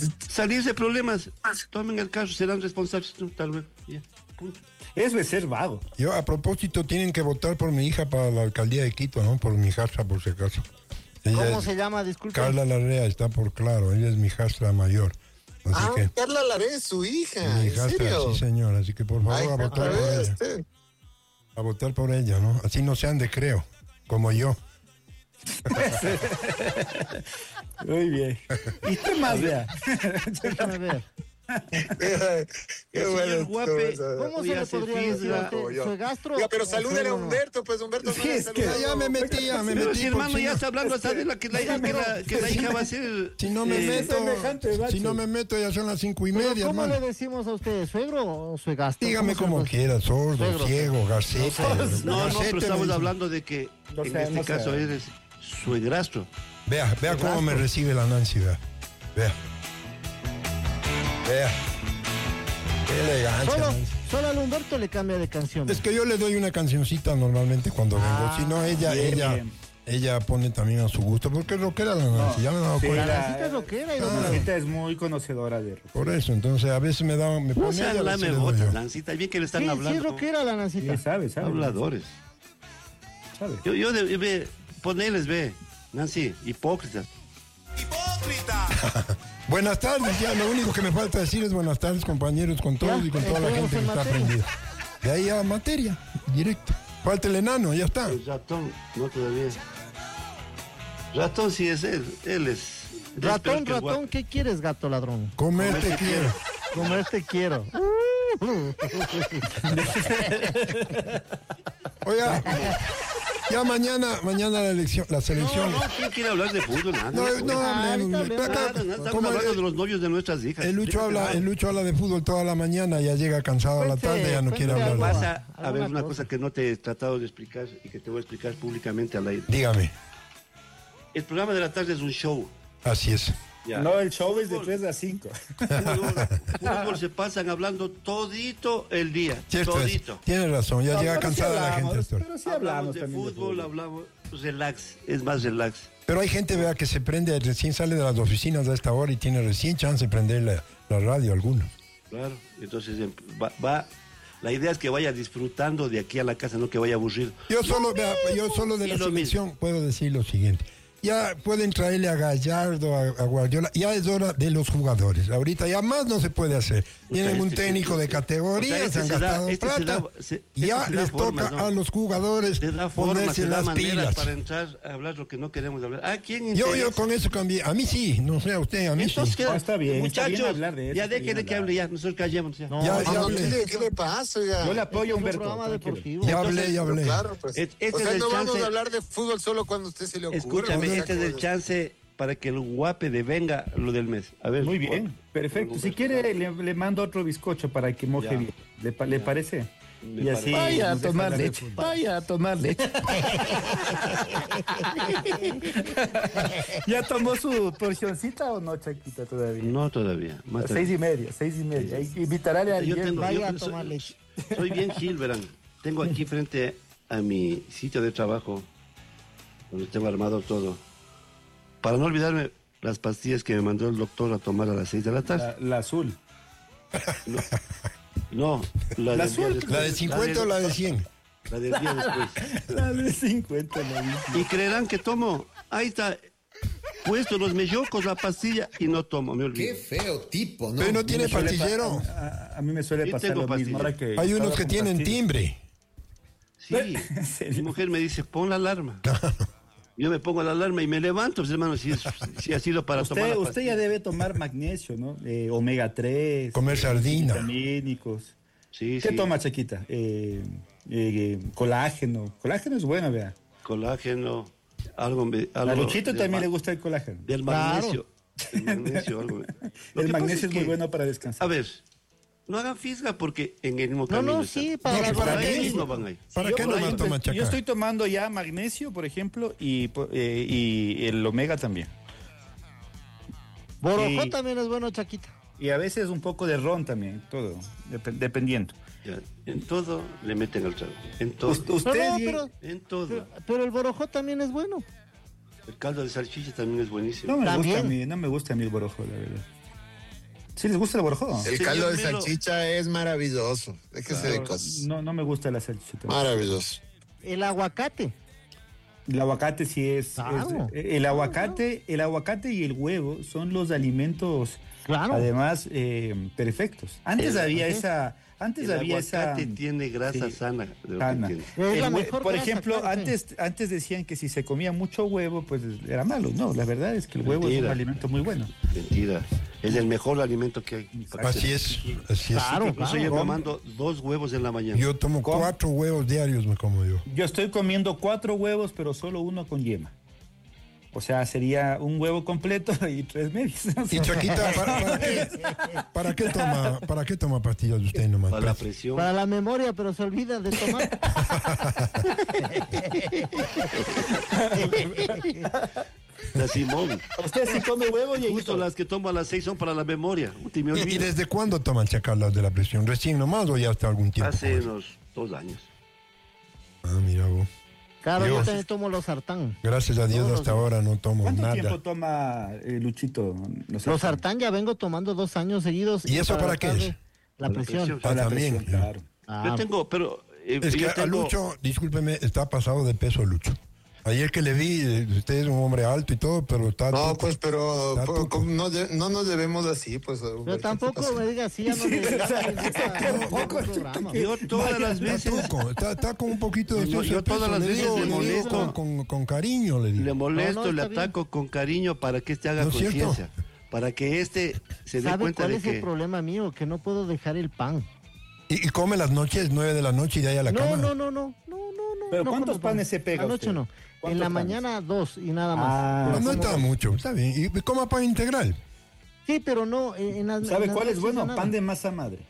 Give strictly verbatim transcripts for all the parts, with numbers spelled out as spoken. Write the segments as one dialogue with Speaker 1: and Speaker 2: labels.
Speaker 1: salir de problemas, tomen el carro, serán responsables, no, tal vez, ya, punto.
Speaker 2: Eso es ser vago.
Speaker 3: Yo, a propósito, tienen que votar por mi hija para la alcaldía de Quito, ¿no? Por mi hijastra, por si acaso. Ella
Speaker 4: ¿Cómo
Speaker 3: es
Speaker 4: se llama? Disculpe.
Speaker 3: Carla Larrea, está por claro, ella es mi hijastra mayor. Así
Speaker 5: Ah,
Speaker 3: que,
Speaker 5: Carla Larrea es su hija,
Speaker 3: mi
Speaker 5: ¿en
Speaker 3: hijastra,
Speaker 5: serio?
Speaker 3: sí señor, así que por favor
Speaker 5: Ay,
Speaker 3: a votar por ella.
Speaker 5: este.
Speaker 3: A votar por ella, ¿no? Así no sean de creo, como yo.
Speaker 2: Muy bien. ¿Y qué más, vea?
Speaker 4: Déjame ver.
Speaker 5: Qué
Speaker 1: El señor
Speaker 5: bueno.
Speaker 1: Guape,
Speaker 4: ¿Cómo se
Speaker 1: Voy a
Speaker 4: le
Speaker 1: hacer
Speaker 4: podría decir
Speaker 1: fiesta.
Speaker 4: a usted? ¿Su egastro?
Speaker 5: Oiga, pero
Speaker 4: o
Speaker 5: salúdele a
Speaker 4: suegro no?
Speaker 5: Humberto, pues Humberto.
Speaker 2: Sí,
Speaker 5: no le ha
Speaker 2: es que
Speaker 5: saludado.
Speaker 3: Ya me metí, ya me
Speaker 1: Pero
Speaker 3: metí.
Speaker 1: si hermano
Speaker 3: por
Speaker 1: ya
Speaker 3: si
Speaker 1: está
Speaker 3: no-
Speaker 1: hablando hasta de la que la hija, que la, que la hija va a ser.
Speaker 3: Si no me
Speaker 1: eh,
Speaker 3: meto,
Speaker 2: semejante bache.
Speaker 3: si no me meto ya son las cinco y
Speaker 4: Pero
Speaker 3: media,
Speaker 4: ¿cómo
Speaker 3: hermano.
Speaker 4: le decimos a usted? ¿Suegro o suegastro?
Speaker 3: Dígame
Speaker 4: ¿Cómo
Speaker 3: como
Speaker 4: se le-
Speaker 3: quiera, sordo,
Speaker 4: Suegro.
Speaker 3: ciego, garcete.
Speaker 1: No, no,
Speaker 3: garcete
Speaker 1: pero
Speaker 3: me
Speaker 1: estamos
Speaker 3: dice.
Speaker 1: hablando de que
Speaker 2: No
Speaker 1: en
Speaker 2: sea,
Speaker 1: este
Speaker 2: no sea.
Speaker 1: caso eres suegrastro.
Speaker 3: Vea, vea cómo me recibe la Nancy, vea. Vea. Vea. Qué elegancia,
Speaker 4: Solo,
Speaker 3: Nancy.
Speaker 4: solo al Humberto le cambia de canción.
Speaker 3: Es que yo le doy una cancioncita normalmente cuando vengo.
Speaker 4: Ah,
Speaker 3: Si no, ella,
Speaker 2: bien,
Speaker 3: ella,
Speaker 2: bien.
Speaker 3: ella pone también a su gusto, porque es rockera la Nancy, ya me he dado
Speaker 2: sí,
Speaker 3: cuenta.
Speaker 4: La
Speaker 2: la-
Speaker 4: Nancita es rockera y
Speaker 2: La
Speaker 4: no-
Speaker 2: Nancita es muy conocedora de rock.
Speaker 3: Por eso, entonces a veces me da, me
Speaker 1: No
Speaker 3: pone
Speaker 1: sean
Speaker 3: ella, a
Speaker 1: la
Speaker 3: veces
Speaker 1: me
Speaker 3: le doy
Speaker 1: botas,
Speaker 3: yo.
Speaker 1: Lancita. Bien que le están
Speaker 4: Sí, sí
Speaker 1: hablando.
Speaker 4: es rockera la Nancita.
Speaker 2: Sí, sabe, sabe.
Speaker 1: Habladores.
Speaker 2: Sabe.
Speaker 1: Yo, yo de, ve, poneles, ve, Nancy, hipócritas.
Speaker 3: Buenas tardes, ya lo único que me falta decir es buenas tardes, compañeros, con todos
Speaker 4: Ya,
Speaker 3: y con toda la
Speaker 4: entremos
Speaker 3: gente que
Speaker 4: en
Speaker 3: está
Speaker 4: materia.
Speaker 3: prendida. De ahí a materia, directo. Falta el enano, ya está.
Speaker 1: El ratón, no todavía. Ratón sí es él, él es. es
Speaker 4: Ratón,
Speaker 1: peor que el
Speaker 4: ratón, ¿qué quieres, gato ladrón?
Speaker 3: Comerte quiero.
Speaker 4: Comerte quiero.
Speaker 3: Oiga, ya mañana, mañana la elección, la
Speaker 1: No,
Speaker 3: selección.
Speaker 1: no, ¿quién quiere hablar de fútbol? Nada.
Speaker 3: No, no
Speaker 4: Ah,
Speaker 3: hablemos.
Speaker 4: ahorita
Speaker 3: Ve acá,
Speaker 1: Nada, nada, estamos
Speaker 3: como
Speaker 1: hablando
Speaker 3: el,
Speaker 1: de los novios de nuestras hijas.
Speaker 3: el Lucho habla, el Lucho habla de fútbol toda la mañana, ya llega cansado a la
Speaker 4: Cuente,
Speaker 3: tarde, ya no quiere
Speaker 4: cuente
Speaker 3: hablar.
Speaker 4: algo.
Speaker 3: de-
Speaker 1: Pasa, a ver,
Speaker 4: Alguna
Speaker 1: una
Speaker 4: cosa.
Speaker 1: cosa que no te he tratado de explicar y que te voy a explicar públicamente al aire.
Speaker 3: Dígame,
Speaker 1: El programa de la tarde es un show.
Speaker 3: así es.
Speaker 1: Ya.
Speaker 2: No, el show es de tres a cinco.
Speaker 1: Fútbol, fútbol se pasan hablando todito el día.
Speaker 3: Cierto es.
Speaker 1: Todito.
Speaker 3: Tiene razón, ya
Speaker 2: No,
Speaker 3: llega
Speaker 2: pero sí
Speaker 3: cansada la
Speaker 2: hablamos,
Speaker 3: gente. Héctor.
Speaker 2: Pero sí
Speaker 1: Hablamos
Speaker 2: hablamos
Speaker 1: de
Speaker 2: también
Speaker 1: fútbol, hablamos relax, es más relax.
Speaker 3: Pero hay gente, vea, que se prende, recién sale de las oficinas a esta hora y tiene recién chance de prender la, la radio, algunos.
Speaker 1: Claro, entonces em, va, va- la idea es que vaya disfrutando de aquí a la casa, no que vaya aburrido.
Speaker 3: Yo solo, vea, yo solo de
Speaker 1: Y
Speaker 3: la
Speaker 1: lo
Speaker 3: selección puedo decir lo siguiente. Ya pueden traerle a Gallardo, a, a Guardiola, ya es hora de los jugadores. Ahorita ya más no se puede hacer. Tienen
Speaker 1: Este
Speaker 3: un
Speaker 1: se-
Speaker 3: técnico de categoría,
Speaker 1: o sea, este
Speaker 3: se han
Speaker 1: se da-
Speaker 3: gastado
Speaker 1: este se
Speaker 3: plata.
Speaker 1: da- se- este
Speaker 3: ya
Speaker 1: se da
Speaker 3: les
Speaker 1: formas,
Speaker 3: toca
Speaker 1: ¿no?
Speaker 3: a los jugadores
Speaker 1: Te da forma,
Speaker 3: ponerse
Speaker 1: te da
Speaker 3: las
Speaker 1: maneras
Speaker 3: pilas.
Speaker 1: para entrar a hablar lo que no queremos hablar. ¿A quién
Speaker 3: Yo, yo
Speaker 1: interesa?
Speaker 3: con eso cambié. A mí sí, no sé a usted, a mí
Speaker 1: Entonces,
Speaker 3: sí.
Speaker 1: ¿qué?
Speaker 2: No, está bien, está
Speaker 1: Muchachos,
Speaker 2: bien hablar de eso,
Speaker 1: ya
Speaker 2: está bien
Speaker 1: déjenle que
Speaker 2: hablar.
Speaker 1: hable ya, nosotros callemos ya.
Speaker 4: No,
Speaker 3: Ya,
Speaker 5: No,
Speaker 3: ya
Speaker 5: no,
Speaker 3: hablé.
Speaker 5: ¿qué, le, ¿Qué le pasa, oiga?
Speaker 2: Yo le apoyo a
Speaker 4: es un
Speaker 2: Humberto.
Speaker 4: programa
Speaker 2: tranquilo.
Speaker 4: deportivo.
Speaker 3: Ya
Speaker 1: Entonces,
Speaker 3: hablé, ya
Speaker 5: Pero
Speaker 3: hablé.
Speaker 5: claro, pues.
Speaker 1: Es- este
Speaker 5: o sea,
Speaker 1: es el
Speaker 5: no vamos
Speaker 1: chance-
Speaker 5: a hablar de fútbol solo cuando a usted se le ocurre.
Speaker 1: Escúchame,
Speaker 5: o sea,
Speaker 1: este es el
Speaker 5: como-
Speaker 1: chance para que el guape devenga lo del mes. A ver.
Speaker 2: Muy bien, perfecto. Si quiere, le, le mando otro bizcocho para que moje
Speaker 1: Ya.
Speaker 2: bien. ¿Le, pa- le parece?
Speaker 1: Me
Speaker 2: y así.
Speaker 1: parece.
Speaker 2: Vaya a
Speaker 4: nos deja
Speaker 2: tomar
Speaker 4: hablar de
Speaker 2: leche.
Speaker 4: fútbol.
Speaker 2: Vaya a tomar leche. ¿Ya tomó su porcioncita o no, Chaquita, todavía?
Speaker 1: No todavía. Más tarde.
Speaker 2: Seis y media, seis y media. Hay que invitarle a
Speaker 1: Yo
Speaker 2: alguien.
Speaker 1: tengo,
Speaker 4: Vaya
Speaker 1: yo
Speaker 4: a
Speaker 1: soy-
Speaker 4: tomar leche.
Speaker 1: Soy bien gil, verán. Tengo aquí frente a mi sitio de trabajo, donde tengo armado todo, para no olvidarme las pastillas que me mandó el doctor a tomar a las seis de la tarde.
Speaker 2: La, la azul.
Speaker 1: No, la,
Speaker 2: La
Speaker 1: del día
Speaker 2: azul.
Speaker 1: después.
Speaker 3: ¿La de cincuenta o la de cien?
Speaker 1: La del día después.
Speaker 2: La de cincuenta, la misma.
Speaker 1: Y creerán que tomo, ahí está, puesto los mellocos, la pastilla, y no tomo, me olvido.
Speaker 5: Qué feo tipo, ¿no?
Speaker 3: Pero no tiene
Speaker 2: Me suele
Speaker 3: pastillero.
Speaker 2: pa- A, a mí me suele
Speaker 1: Yo
Speaker 2: pasar
Speaker 1: tengo
Speaker 2: lo mismo.
Speaker 1: pastilla.
Speaker 2: Ahora que
Speaker 3: Hay unos
Speaker 2: estaba
Speaker 3: que
Speaker 2: con
Speaker 3: tienen
Speaker 2: pastillas.
Speaker 3: timbre.
Speaker 1: Sí,
Speaker 2: ¿En serio?
Speaker 1: mi mujer me dice, pon la alarma. Yo me pongo la alarma y me levanto, pues hermano, si, es- si ha sido para tomar
Speaker 2: Usted,
Speaker 1: la
Speaker 2: usted
Speaker 1: pastilla.
Speaker 2: ya debe tomar magnesio, ¿no? Eh, omega tres.
Speaker 3: Comer sardina.
Speaker 2: Vitamínicos.
Speaker 1: Sí,
Speaker 2: ¿Qué
Speaker 1: sí.
Speaker 2: toma, Chaquita? Eh, eh, colágeno. Colágeno es bueno, vea.
Speaker 1: Colágeno, algo... me- algo
Speaker 2: A Luchito
Speaker 1: del
Speaker 2: también
Speaker 1: ma-
Speaker 2: le gusta el colágeno.
Speaker 1: Del magnesio. Del magnesio, algo. Lo que
Speaker 2: El
Speaker 1: pasa
Speaker 2: magnesio es muy
Speaker 1: que,
Speaker 2: bueno para descansar.
Speaker 1: A ver, no hagan fisga porque en el mismo
Speaker 4: No,
Speaker 1: camino
Speaker 4: no,
Speaker 1: están.
Speaker 4: sí, para
Speaker 3: No,
Speaker 4: la
Speaker 3: que para
Speaker 1: Por ahí
Speaker 3: qué.
Speaker 1: mismo van ahí.
Speaker 3: ¿Para
Speaker 2: Yo,
Speaker 3: qué
Speaker 2: por
Speaker 3: nomás
Speaker 2: ejemplo,
Speaker 3: toma chaca?
Speaker 2: yo estoy tomando ya magnesio, por ejemplo, y, po- eh, y el omega también.
Speaker 4: Borojó
Speaker 2: Sí.
Speaker 4: también es bueno, Chaquita.
Speaker 2: Y a veces un poco de ron también, todo, dep- dependiendo.
Speaker 1: Ya, en todo le meten al trago. En todo.
Speaker 2: Us- usted,
Speaker 4: No, no,
Speaker 2: y-
Speaker 4: pero,
Speaker 1: En todo.
Speaker 4: pero, pero el borojó también es bueno.
Speaker 1: El caldo de salchicha también es buenísimo.
Speaker 2: no me
Speaker 4: También.
Speaker 2: gusta a mí, no me gusta a mí el borojo, la verdad. ¿Sí les gusta el borojó?
Speaker 5: El
Speaker 1: Señor
Speaker 5: caldo de
Speaker 1: Melo.
Speaker 5: salchicha es maravilloso. Déjese de cosas.
Speaker 2: No, no me gusta la salchicha.
Speaker 5: Maravilloso.
Speaker 4: El aguacate.
Speaker 2: El aguacate sí es,
Speaker 4: Claro.
Speaker 2: es- el aguacate, el aguacate y el huevo son los alimentos
Speaker 4: Claro.
Speaker 2: además eh, perfectos. Antes
Speaker 1: El-
Speaker 2: había
Speaker 4: ¿sí?
Speaker 2: esa, antes
Speaker 1: El
Speaker 2: había esa
Speaker 1: aguacate tiene grasa
Speaker 2: sí,
Speaker 1: sana. de lo que
Speaker 2: sana.
Speaker 1: tiene.
Speaker 4: Es
Speaker 2: El
Speaker 4: la
Speaker 2: hue-
Speaker 4: mejor
Speaker 2: por
Speaker 4: grasa,
Speaker 2: ejemplo,
Speaker 4: claro, sí.
Speaker 2: antes, antes decían que si se comía mucho huevo, pues era malo. No, la verdad es que el huevo es
Speaker 1: Mentira.
Speaker 2: un alimento muy bueno.
Speaker 1: Mentira. Es el mejor alimento que hay.
Speaker 3: Así es, así es.
Speaker 4: Claro,
Speaker 1: Por eso yo
Speaker 4: claro.
Speaker 1: me mando dos huevos en la mañana.
Speaker 3: Yo tomo
Speaker 2: ¿Cómo?
Speaker 3: cuatro huevos diarios, me como yo.
Speaker 2: Yo estoy comiendo cuatro huevos, pero solo uno con yema. O sea, sería un huevo completo y tres medios.
Speaker 3: Y Chaquita, ¿para, para qué, para qué toma, para qué toma pastillas usted nomás?
Speaker 1: Para la presión.
Speaker 4: Para la memoria, pero se olvida de tomar.
Speaker 1: La Simón.
Speaker 2: ¿Usted sí come huevo,
Speaker 1: Justo
Speaker 2: Dieguito?
Speaker 1: las que tomo a las seis son para la memoria. Uy, me
Speaker 3: ¿Y, y
Speaker 1: olvido.
Speaker 3: desde cuándo toman Chacal las de la presión? ¿Recién nomás o ya hasta algún tiempo?
Speaker 1: Hace unos dos años.
Speaker 3: Ah, mira vos.
Speaker 4: Claro, yo
Speaker 3: Dios.
Speaker 4: también tomo los sartán.
Speaker 3: Gracias a Dios
Speaker 4: Todos
Speaker 3: hasta
Speaker 4: los-
Speaker 3: ahora no tomo
Speaker 2: ¿Cuánto
Speaker 3: nada.
Speaker 2: tiempo toma eh, Luchito?
Speaker 4: Los sartán ya vengo tomando dos años seguidos.
Speaker 3: ¿Y eso para qué
Speaker 4: tratar
Speaker 3: es?
Speaker 4: de- La
Speaker 1: Para la
Speaker 4: presión.
Speaker 1: presión.
Speaker 3: Ah,
Speaker 2: la
Speaker 3: también,
Speaker 2: presión,
Speaker 3: ya.
Speaker 2: claro.
Speaker 4: Ah,
Speaker 1: Yo tengo, pero. eh,
Speaker 3: Es que
Speaker 1: yo
Speaker 3: a
Speaker 1: tengo-
Speaker 3: Lucho, discúlpeme, está pasado de peso Lucho. Ayer que le vi, eh, usted es un hombre alto y todo, pero está...
Speaker 5: No,
Speaker 3: tuco.
Speaker 5: pues, pero
Speaker 3: Está
Speaker 5: pues,
Speaker 3: tuco.
Speaker 5: no, de- no nos debemos así, pues.
Speaker 4: pero tampoco me diga así, ya no le programa.
Speaker 1: Yo todas las
Speaker 3: Está
Speaker 1: veces
Speaker 3: tuco, está, está con un poquito de
Speaker 1: No, no,
Speaker 3: exceso
Speaker 1: yo
Speaker 3: de peso,
Speaker 1: todas las
Speaker 3: le
Speaker 1: veces
Speaker 3: digo,
Speaker 1: le
Speaker 3: le digo
Speaker 1: molesto.
Speaker 3: con, con- con cariño, le digo.
Speaker 1: le molesto,
Speaker 4: No, no,
Speaker 1: le
Speaker 4: está bien.
Speaker 1: ataco con cariño para que este haga
Speaker 3: ¿No es cierto?
Speaker 1: conciencia. Para que este se dé
Speaker 4: ¿Sabe
Speaker 1: cuenta
Speaker 4: cuál
Speaker 1: de
Speaker 4: es el
Speaker 1: que.
Speaker 4: problema mío? Que no puedo dejar el pan.
Speaker 3: Y, y come las noches, nueve de la noche y de ahí a la
Speaker 4: No,
Speaker 3: cama.
Speaker 4: no, no, no, no, no, no.
Speaker 2: ¿Pero
Speaker 4: no
Speaker 2: cuántos
Speaker 4: como pan.
Speaker 2: panes se pega
Speaker 4: Anoche
Speaker 2: usted?
Speaker 4: no. En
Speaker 2: ¿Cuántos
Speaker 4: la
Speaker 2: panes?
Speaker 4: mañana dos y nada más.
Speaker 2: Ah.
Speaker 3: No,
Speaker 4: Pero
Speaker 3: no
Speaker 4: como-
Speaker 3: está mucho, está bien. Y y coma pan integral.
Speaker 4: Sí, pero no. En, en las- en
Speaker 2: ¿Sabe
Speaker 4: las
Speaker 2: cuál es
Speaker 4: noches
Speaker 2: bueno?
Speaker 4: nada.
Speaker 2: Pan de masa madre.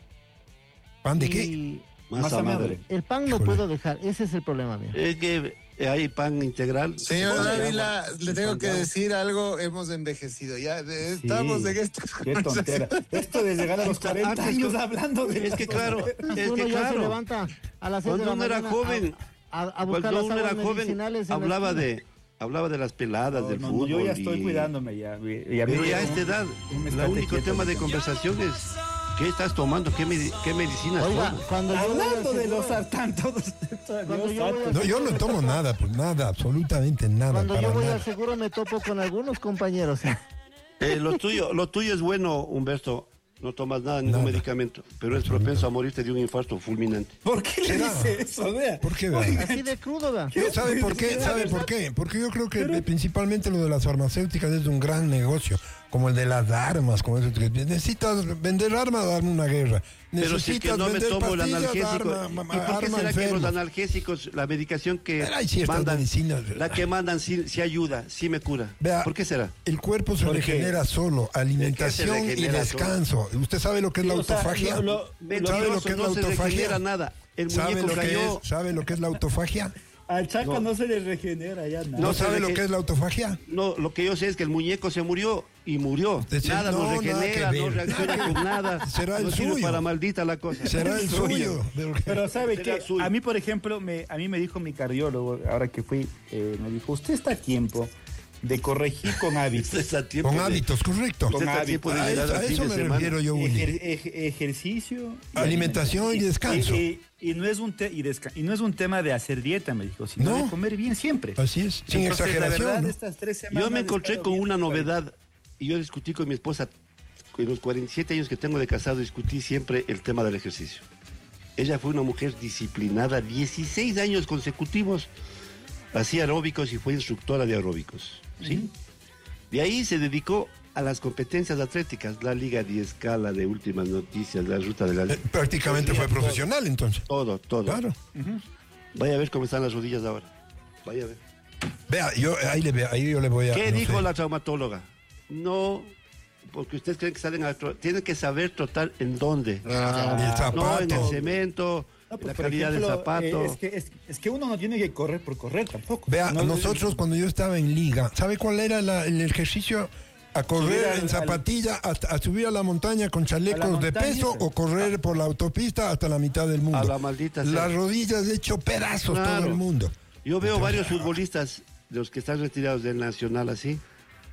Speaker 3: ¿Pan de qué?
Speaker 4: Y
Speaker 1: Masa
Speaker 2: Masa
Speaker 1: madre.
Speaker 2: madre.
Speaker 4: el pan no
Speaker 3: Híjole.
Speaker 4: puedo dejar. Ese es el problema mío.
Speaker 1: Es que hay pan integral.
Speaker 5: Señor
Speaker 2: Ponle
Speaker 5: Dávila,
Speaker 2: agua.
Speaker 5: le tengo que
Speaker 2: Ponle agua.
Speaker 5: decir algo, hemos envejecido. Ya de-
Speaker 2: Sí,
Speaker 5: estamos en estas
Speaker 2: Qué
Speaker 5: cosas.
Speaker 2: tontera. Esto de llegar a los cuarenta
Speaker 1: Antes-
Speaker 2: años hablando de
Speaker 1: Es que claro, es
Speaker 4: uno
Speaker 1: que
Speaker 4: ya se
Speaker 1: claro.
Speaker 4: levanta a las seis de
Speaker 1: Cuando
Speaker 4: la
Speaker 1: uno era
Speaker 4: mañana
Speaker 1: joven,
Speaker 4: a, a- a buscar
Speaker 1: cuando
Speaker 4: las
Speaker 1: uno era
Speaker 4: aguas
Speaker 1: joven,
Speaker 4: medicinales en la
Speaker 1: hablaba
Speaker 4: esquina.
Speaker 1: de, hablaba de las peladas,
Speaker 2: No,
Speaker 1: del
Speaker 2: no, no,
Speaker 1: fútbol.
Speaker 2: yo ya estoy
Speaker 1: y-
Speaker 2: cuidándome ya. Y a mí
Speaker 1: Pero ya a
Speaker 2: un-
Speaker 1: esta edad,
Speaker 2: un
Speaker 1: el
Speaker 2: estate
Speaker 1: único
Speaker 2: quieto,
Speaker 1: tema de
Speaker 2: ya.
Speaker 1: conversación es ¿qué estás tomando? ¿Qué, medi- qué medicinas
Speaker 4: Oiga,
Speaker 1: tomas?
Speaker 4: cuando yo voy
Speaker 2: Hablando
Speaker 4: al
Speaker 2: de
Speaker 4: seguro-
Speaker 2: los sartán, todos.
Speaker 4: Cuando
Speaker 2: Dios
Speaker 4: yo voy
Speaker 2: santo.
Speaker 4: al
Speaker 3: No, yo no tomo nada, pues nada, absolutamente nada.
Speaker 4: Cuando
Speaker 3: para
Speaker 4: yo voy
Speaker 3: nada.
Speaker 4: al seguro me topo con algunos compañeros.
Speaker 1: Eh, lo tuyo, lo tuyo es bueno, Humberto. No tomas nada, ningún
Speaker 3: Nada.
Speaker 1: medicamento, pero es propenso a morirte de un infarto fulminante.
Speaker 2: ¿Por qué le
Speaker 3: ¿Será?
Speaker 2: dice eso? Vea.
Speaker 3: ¿Por qué? vea?
Speaker 4: Así de crudo, ¿verdad?
Speaker 3: ¿Sabe por qué? ¿Sabe por qué? Porque yo creo que eh, principalmente lo de las farmacéuticas es un gran negocio, como el de las armas, como eso. que Necesitas vender armas, darme una guerra.
Speaker 1: Pero si es que
Speaker 3: Necesitas
Speaker 1: no me
Speaker 3: vender
Speaker 1: tomo el
Speaker 3: pastillas,
Speaker 1: analgésico.
Speaker 3: arma-
Speaker 1: ¿Y por qué
Speaker 3: arma
Speaker 1: será que los
Speaker 3: enfermos.
Speaker 1: analgésicos, la medicación que
Speaker 3: Pero hay ciertas
Speaker 1: mandan,
Speaker 3: medicinas.
Speaker 1: la que mandan sí, sí ayuda, sí me cura?
Speaker 3: Vea,
Speaker 1: ¿Por qué será?
Speaker 3: El cuerpo se
Speaker 2: ¿Por qué?
Speaker 3: regenera solo, alimentación y
Speaker 1: regenera
Speaker 3: descanso. ¿Usted sabe lo que es la
Speaker 2: Sí, o sea,
Speaker 3: autofagia?
Speaker 2: lo- lo-
Speaker 3: ¿Sabe lo
Speaker 1: Mentiroso,
Speaker 3: que es la
Speaker 1: no se
Speaker 3: autofagia?
Speaker 1: regenera nada. El
Speaker 3: ¿Sabe
Speaker 1: muñeco
Speaker 3: lo, que
Speaker 1: cayó.
Speaker 3: es, ¿Sabe lo que es la autofagia?
Speaker 2: Al Chaca
Speaker 1: No.
Speaker 2: no, se le regenera ya nada.
Speaker 3: ¿No,
Speaker 1: No se
Speaker 3: sabe lo
Speaker 1: rege-
Speaker 3: que es la autofagia?
Speaker 1: No, lo que yo sé es que el muñeco se murió y murió.
Speaker 3: Es decir,
Speaker 1: nada
Speaker 3: no,
Speaker 1: nos
Speaker 3: nada
Speaker 1: regenera,
Speaker 3: que
Speaker 1: no
Speaker 3: ver.
Speaker 1: reacciona con nada.
Speaker 3: Será el
Speaker 1: no sirve
Speaker 3: suyo.
Speaker 1: para maldita la cosa.
Speaker 3: Será el suyo. Pero que-
Speaker 2: Pero sabe
Speaker 1: Será
Speaker 2: que
Speaker 1: suyo.
Speaker 2: a mí, por ejemplo, me, a mí me dijo mi cardiólogo, ahora que fui, eh, me dijo, usted está a tiempo de corregir con hábitos.
Speaker 1: Está a tiempo
Speaker 3: Con
Speaker 1: de-
Speaker 3: hábitos, correcto.
Speaker 1: Usted está a tiempo de
Speaker 3: A
Speaker 1: llegar
Speaker 3: eso,
Speaker 1: al
Speaker 3: a
Speaker 1: fin
Speaker 3: eso
Speaker 1: de
Speaker 3: me
Speaker 1: semana.
Speaker 3: refiero yo, Willy.
Speaker 2: Ejer- ej- ejercicio. y
Speaker 3: Alimentación y descanso.
Speaker 2: Y, y- y no es un te- y, desca- y no es un tema de hacer dieta, me dijo, sino
Speaker 3: No.
Speaker 2: de comer bien siempre.
Speaker 3: Así es, sin
Speaker 2: Entonces, la
Speaker 3: exageración.
Speaker 2: verdad,
Speaker 3: ¿no?
Speaker 2: estas tres semanas
Speaker 1: Yo me
Speaker 2: he
Speaker 1: encontré
Speaker 2: estado
Speaker 1: con
Speaker 2: bien
Speaker 1: una
Speaker 2: preparado.
Speaker 1: novedad y yo discutí con mi esposa. En los cuarenta y siete años que tengo de casado, discutí siempre el tema del ejercicio. Ella fue una mujer disciplinada, dieciséis años consecutivos hacía aeróbicos y fue instructora de aeróbicos. ¿Sí? De ahí se dedicó a las competencias atléticas, la Liga diez K, la de Últimas Noticias, la Ruta de la...
Speaker 3: Eh, Prácticamente fue profesional entonces.
Speaker 1: Todo, todo.
Speaker 3: Claro.
Speaker 1: Vaya a ver cómo están las rodillas ahora. Vaya a ver.
Speaker 3: Vea, yo ahí, le, ve- ahí yo le voy a...
Speaker 1: ¿Qué
Speaker 3: no
Speaker 1: dijo
Speaker 3: sé.
Speaker 1: la traumatóloga? No, porque ustedes creen que salen a... tro- Tienen que saber trotar en dónde.
Speaker 5: Ah,
Speaker 3: El zapato.
Speaker 1: No en el cemento,
Speaker 2: No,
Speaker 1: en
Speaker 2: pues,
Speaker 1: la
Speaker 2: por
Speaker 1: calidad del
Speaker 2: ejemplo,
Speaker 1: zapato.
Speaker 2: eh, es, que, es, es que uno no tiene que correr por correr tampoco.
Speaker 3: Vea,
Speaker 2: No,
Speaker 3: nosotros cuando yo estaba en liga, ¿sabe cuál era la- el ejercicio? A correr
Speaker 2: Subir al-
Speaker 3: en zapatilla, hasta- a subir a la montaña con chalecos de
Speaker 2: montaña,
Speaker 3: peso
Speaker 2: sí.
Speaker 3: o correr por la autopista hasta la mitad del mundo.
Speaker 1: A la maldita sea.
Speaker 3: Las rodillas de hecho pedazos
Speaker 1: Claro.
Speaker 3: todo el mundo.
Speaker 1: Yo veo varios futbolistas, los que están retirados del Nacional así,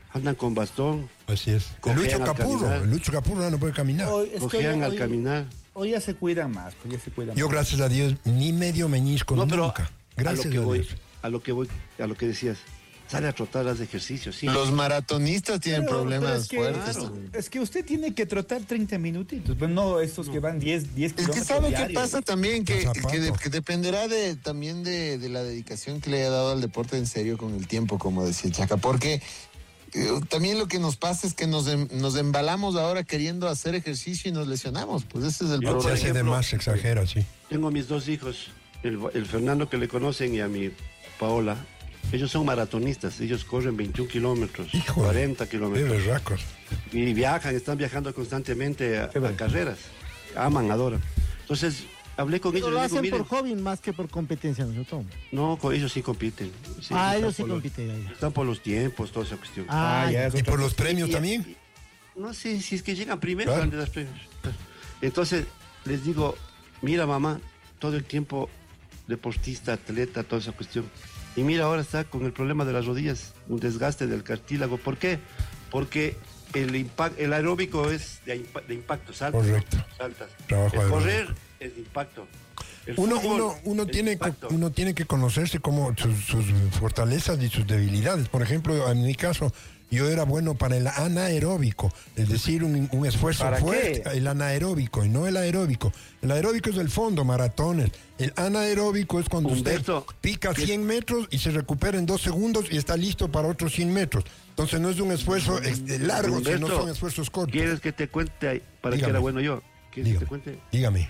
Speaker 1: andan con bastón,
Speaker 3: Así es. El
Speaker 1: Cojean
Speaker 3: Lucho
Speaker 1: al
Speaker 3: Capurro,
Speaker 1: caminar.
Speaker 3: el Lucho Capurro ya no puede caminar.
Speaker 2: Hoy, es que
Speaker 1: cojean
Speaker 2: hoy-
Speaker 1: al
Speaker 2: hoy-
Speaker 1: caminar.
Speaker 2: Hoy ya se cuidan más, pues ya se cuidan
Speaker 3: Yo,
Speaker 2: más.
Speaker 3: gracias a Dios, ni medio meñisco
Speaker 1: No, pero
Speaker 3: nunca. Gracias
Speaker 1: a lo que
Speaker 3: a
Speaker 1: voy,
Speaker 3: Dios.
Speaker 1: a lo que voy, a lo que decías, sale a trotar, haz ejercicio, sí.
Speaker 5: Los maratonistas tienen
Speaker 2: Pero- pero
Speaker 5: problemas
Speaker 2: es que,
Speaker 5: fuertes.
Speaker 1: Claro.
Speaker 5: también.
Speaker 2: Es que usted tiene que trotar treinta minutitos, pero no estos que van diez, diez
Speaker 5: Es que
Speaker 2: kilómetros
Speaker 5: sabe qué
Speaker 2: diarios.
Speaker 5: pasa también, que,
Speaker 3: Los zapatos.
Speaker 5: que, de- que dependerá de también de, de la dedicación que le haya dado al deporte en serio con el tiempo, como decía Chaca, porque eh, también lo que nos pasa es que nos, em- nos embalamos ahora queriendo hacer ejercicio y nos lesionamos, pues ese es el
Speaker 1: Yo,
Speaker 3: Se
Speaker 1: por
Speaker 5: problema.
Speaker 3: hace de
Speaker 1: ejemplo,
Speaker 3: más, se exagera, sí.
Speaker 1: Tengo mis dos hijos, el, el Fernando que le conocen y a mi Paola. Ellos son maratonistas, ellos corren veintiún kilómetros,
Speaker 3: Hijo de-
Speaker 1: cuarenta
Speaker 3: Qué
Speaker 1: kilómetros.
Speaker 3: berracos.
Speaker 1: Y viajan, están viajando constantemente a,
Speaker 2: Qué
Speaker 1: a
Speaker 2: bueno.
Speaker 1: carreras. Aman, adoran. Entonces, hablé con
Speaker 4: Pero
Speaker 1: ellos
Speaker 4: lo
Speaker 1: y les
Speaker 4: hacen
Speaker 1: digo,
Speaker 4: por
Speaker 1: miren,
Speaker 4: hobby más que por competencia, ¿no? Tom?
Speaker 1: no, con ellos sí compiten. Sí,
Speaker 4: Ah,
Speaker 1: están
Speaker 4: ellos sí
Speaker 1: por los-
Speaker 4: compiten. ya, ya.
Speaker 1: Están por los tiempos, toda esa cuestión.
Speaker 4: Ah,
Speaker 2: Ah, ya,
Speaker 4: ya.
Speaker 2: es
Speaker 3: ¿Y
Speaker 2: otra
Speaker 3: por los
Speaker 2: cosa.
Speaker 3: premios
Speaker 1: Y-
Speaker 3: también?
Speaker 1: y- No sé si es que llegan primero
Speaker 3: Claro.
Speaker 1: antes de los premios. Entonces, les digo, mira mamá, todo el tiempo deportista, atleta, toda esa cuestión. Y mira, ahora está con el problema de las rodillas, un desgaste del cartílago. ¿Por qué? Porque el, impact, el aeróbico es de, impa- de impacto, saltas.
Speaker 3: Correcto.
Speaker 1: Saltas.
Speaker 3: Trabajo
Speaker 1: el
Speaker 3: aeróbico.
Speaker 1: correr es de impacto. El
Speaker 3: Uno,
Speaker 1: fútbol
Speaker 3: uno, uno,
Speaker 1: es de
Speaker 3: tiene,
Speaker 1: impacto.
Speaker 3: uno tiene que conocerse como sus, sus fortalezas y sus debilidades. Por ejemplo, en mi caso, yo era bueno para el anaeróbico, es decir, un, un esfuerzo
Speaker 2: ¿Para
Speaker 3: fuerte,
Speaker 2: qué?
Speaker 3: el anaeróbico y no el aeróbico. El aeróbico es el fondo, maratones. El anaeróbico es cuando
Speaker 1: Humberto,
Speaker 3: usted pica
Speaker 1: ¿qué-
Speaker 3: cien metros y se recupera en dos segundos y está listo para otros cien metros. Entonces no es un esfuerzo ex- largo, sino
Speaker 1: Humberto,
Speaker 3: son esfuerzos cortos.
Speaker 1: ¿Quieres que te cuente ahí para
Speaker 3: Dígame.
Speaker 1: que era bueno yo? ¿Quieres
Speaker 3: Dígame.
Speaker 1: que te cuente?
Speaker 3: Dígame.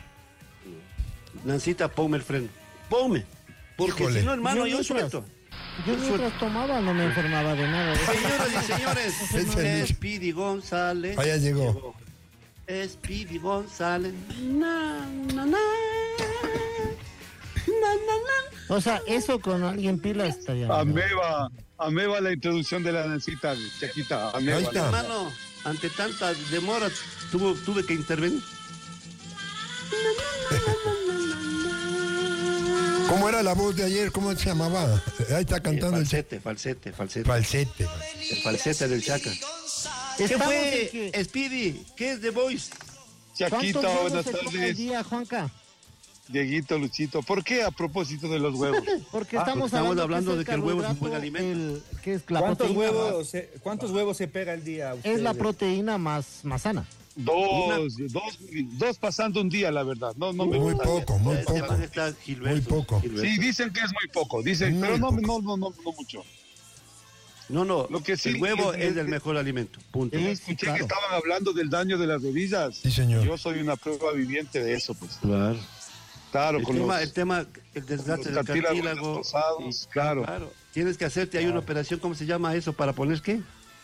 Speaker 1: Nancita, ponme el freno. Ponme. Porque
Speaker 3: Híjole.
Speaker 1: si no, hermano,
Speaker 4: Yo
Speaker 1: yo
Speaker 4: mientras-
Speaker 1: suelto.
Speaker 4: Yo mientras tomaba no me enfermaba de nada.
Speaker 1: Señoras y señores,
Speaker 3: Ese
Speaker 1: es
Speaker 3: Lucho.
Speaker 1: Speedy González.
Speaker 3: Allá llegó.
Speaker 1: Es Speedy González. Na, na, na. Na, na, na.
Speaker 4: O sea, eso con alguien pila estaría.
Speaker 6: Ameba, ameba la introducción de la Nancita, Chaquita. Ameba.
Speaker 3: Ahí está.
Speaker 1: Hermano, ante tanta demora, tuvo, tuve que intervenir.
Speaker 3: ¿Cómo era la voz de ayer? ¿Cómo se llamaba? Ahí está cantando el
Speaker 1: falsete, falsete, falsete.
Speaker 3: falsete.
Speaker 1: El falsete del Chaca. ¿Qué
Speaker 4: Estamos
Speaker 1: fue,
Speaker 4: en que-
Speaker 1: Speedy? ¿Qué es The Voice?
Speaker 6: Chaquita,
Speaker 4: ¿Cuántos huevos
Speaker 6: buenas
Speaker 4: se come al
Speaker 6: tardes.
Speaker 4: día, Juanca?
Speaker 6: Dieguito, Luchito. ¿Por qué a propósito de los huevos?
Speaker 4: Porque
Speaker 1: Ah,
Speaker 4: estamos,
Speaker 1: porque estamos
Speaker 4: hablando,
Speaker 1: hablando
Speaker 4: que
Speaker 1: de
Speaker 4: es
Speaker 1: que el huevo es un
Speaker 4: carbohidrato,
Speaker 1: buen alimento.
Speaker 4: el- que es la
Speaker 2: ¿Cuántos
Speaker 4: proteína
Speaker 2: huevos, se, ¿Cuántos huevos se pega al día?
Speaker 4: más- es la
Speaker 2: ustedes?
Speaker 4: proteína más, más sana.
Speaker 6: Dos, dos, dos pasando un día, la verdad. No, no me
Speaker 3: Muy
Speaker 6: gusta.
Speaker 3: poco, muy
Speaker 1: Este
Speaker 3: poco.
Speaker 1: man está Gilberto,
Speaker 3: Muy poco.
Speaker 1: Gilberto.
Speaker 6: Sí, dicen que es muy poco, dicen,
Speaker 3: Muy
Speaker 6: pero no,
Speaker 3: poco.
Speaker 6: no, no, no, no mucho.
Speaker 1: No, no,
Speaker 6: Lo que sí,
Speaker 1: el huevo
Speaker 6: es-
Speaker 1: es el mejor alimento, punto.
Speaker 4: Sí,
Speaker 6: Escuché
Speaker 4: claro.
Speaker 6: que estaban hablando del daño de las rodillas.
Speaker 3: Sí, señor.
Speaker 6: Yo soy una prueba viviente de eso, pues.
Speaker 1: Claro.
Speaker 6: Claro,
Speaker 1: El
Speaker 6: con
Speaker 1: tema,
Speaker 6: los,
Speaker 1: el tema, el desgaste
Speaker 6: los
Speaker 1: del
Speaker 6: cartílagos
Speaker 1: cartílago.
Speaker 6: destrozados,
Speaker 1: y-
Speaker 6: claro.
Speaker 1: claro. Tienes que hacerte, hay una operación, ¿cómo se llama eso? ¿Para poner qué?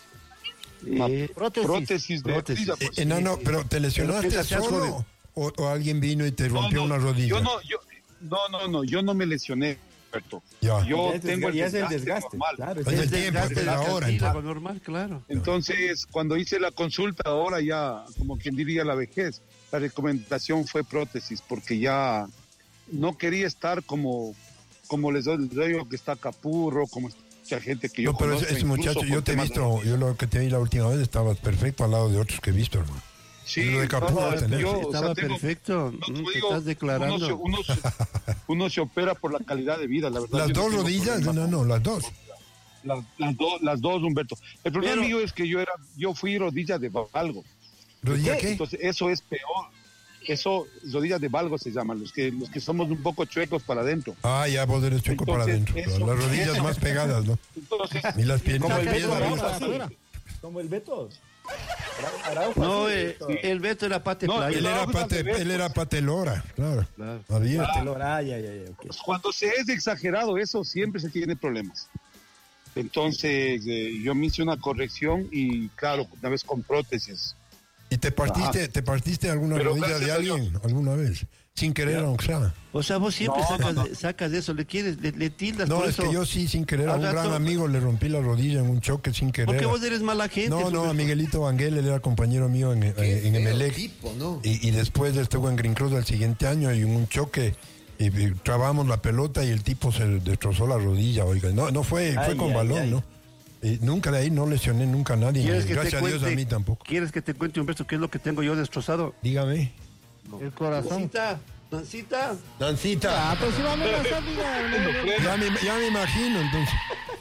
Speaker 6: Una
Speaker 1: Eh,
Speaker 4: Prótesis.
Speaker 6: prótesis de
Speaker 1: prótesis.
Speaker 6: rodilla,
Speaker 3: Eh,
Speaker 6: pues.
Speaker 3: enano, pero ¿te lesionaste
Speaker 1: Pero piensa, seas
Speaker 3: solo? O, o alguien vino y te
Speaker 6: No,
Speaker 3: rompió
Speaker 6: no,
Speaker 3: una rodilla?
Speaker 6: Yo no, yo, no, no, no, yo no me lesioné, Alberto.
Speaker 3: Ya.
Speaker 6: Yo
Speaker 2: Ya es
Speaker 6: tengo el
Speaker 2: desga- ya es el
Speaker 6: desgaste,
Speaker 2: desgaste.
Speaker 6: normal.
Speaker 2: Claro,
Speaker 3: Es
Speaker 2: es
Speaker 3: el
Speaker 1: el
Speaker 3: tiempo,
Speaker 1: desgaste
Speaker 3: es la
Speaker 1: del
Speaker 3: hora,
Speaker 1: cartílago
Speaker 3: entonces.
Speaker 1: normal, claro.
Speaker 6: Entonces, cuando hice la consulta, ahora ya, como quien diría la vejez, la recomendación fue prótesis, porque ya no quería estar como, como les doy, les digo que está Capurro, como mucha gente que yo
Speaker 3: No, pero
Speaker 6: conozco,
Speaker 3: ese, ese
Speaker 6: incluso
Speaker 3: muchacho,
Speaker 6: por
Speaker 3: yo te he
Speaker 6: temas de-
Speaker 3: visto, yo lo que te vi la última vez, estabas perfecto al lado de otros que he visto, hermano.
Speaker 6: Sí,
Speaker 3: Y lo de Capurro
Speaker 6: no, no,
Speaker 3: tenés.
Speaker 6: yo, o sea,
Speaker 1: Estaba
Speaker 6: tengo-
Speaker 1: perfecto.
Speaker 6: no,
Speaker 1: Mm,
Speaker 6: como
Speaker 1: te
Speaker 6: digo,
Speaker 1: estás declarando.
Speaker 6: Uno se, uno se- uno se opera por la calidad de vida, la verdad.
Speaker 3: Las
Speaker 6: yo no
Speaker 3: dos
Speaker 6: tengo
Speaker 3: rodillas,
Speaker 6: problema.
Speaker 3: no, no, las dos.
Speaker 6: Las, las dos, las dos, Humberto. El problema
Speaker 1: Pero-
Speaker 6: mío es que yo era, yo fui rodilla de valgo.
Speaker 3: ¿Rodilla qué?
Speaker 6: Entonces, eso es peor. Eso, rodillas de valgo se llaman, los que, los que somos un poco chuecos para adentro.
Speaker 3: Ah, ya vos eres chueco para
Speaker 6: Entonces,
Speaker 3: adentro.
Speaker 6: eso-
Speaker 3: Las rodillas
Speaker 6: eso-
Speaker 3: más pegadas, ¿no?
Speaker 6: Entonces,
Speaker 3: Y las piernas.
Speaker 2: como el
Speaker 3: las
Speaker 2: Beto
Speaker 3: piernas
Speaker 2: Araujo,
Speaker 3: arriba.
Speaker 2: así.
Speaker 4: afuera.
Speaker 2: Como el Beto. Ara- Araujo,
Speaker 1: No,
Speaker 2: así,
Speaker 1: eh,
Speaker 2: Beto.
Speaker 1: el Beto era pate
Speaker 6: No,
Speaker 1: playa.
Speaker 3: Él era,
Speaker 6: No,
Speaker 3: pate,
Speaker 6: no, no,
Speaker 3: él era patelora, claro.
Speaker 1: Claro.
Speaker 3: Había.
Speaker 2: Ah, ya, ya, ya, ok.
Speaker 6: cuando se es exagerado eso, siempre se tiene problemas. Entonces, eh, yo me hice una corrección y, claro, una vez con prótesis.
Speaker 3: ¿Y te partiste, te partiste alguna
Speaker 6: Pero
Speaker 3: rodilla de
Speaker 6: gracias a Dios.
Speaker 3: alguien alguna vez? Sin querer, aunque sea.
Speaker 1: O sea, vos siempre
Speaker 6: No,
Speaker 1: sacas,
Speaker 6: no,
Speaker 1: de- sacas de eso, le quieres, le, le tildas
Speaker 3: No,
Speaker 1: por
Speaker 3: es
Speaker 1: eso.
Speaker 3: que yo sí, sin querer, a un
Speaker 1: Al
Speaker 3: gran
Speaker 1: rato-
Speaker 3: amigo le rompí la rodilla en un choque sin querer.
Speaker 1: Porque vos eres mala gente.
Speaker 3: No, no,
Speaker 1: Humberto.
Speaker 3: a Miguelito Vanguel, él era compañero mío en, en, en Emelec.
Speaker 5: ¿no?
Speaker 3: Y, y después estuvo en Green Cross al siguiente año y en un choque y, y trabamos la pelota y el tipo se destrozó la rodilla, oiga. No, no fue, fue
Speaker 2: Ay,
Speaker 3: con
Speaker 2: ay,
Speaker 3: balón,
Speaker 2: ay.
Speaker 3: ¿no? Y nunca de ahí no lesioné nunca a nadie.
Speaker 1: ¿Quieres que te
Speaker 3: Gracias a Dios
Speaker 1: cuente-
Speaker 3: a mí tampoco.
Speaker 1: ¿Quieres que te cuente, Humberto, qué es lo que tengo yo destrozado?
Speaker 3: Dígame.
Speaker 4: El corazón.
Speaker 1: Nancita, Nancita.
Speaker 3: Dancita.
Speaker 4: Ah, pues si va a amenazar, diga. no, no.
Speaker 3: Ya me, ya me imagino, entonces.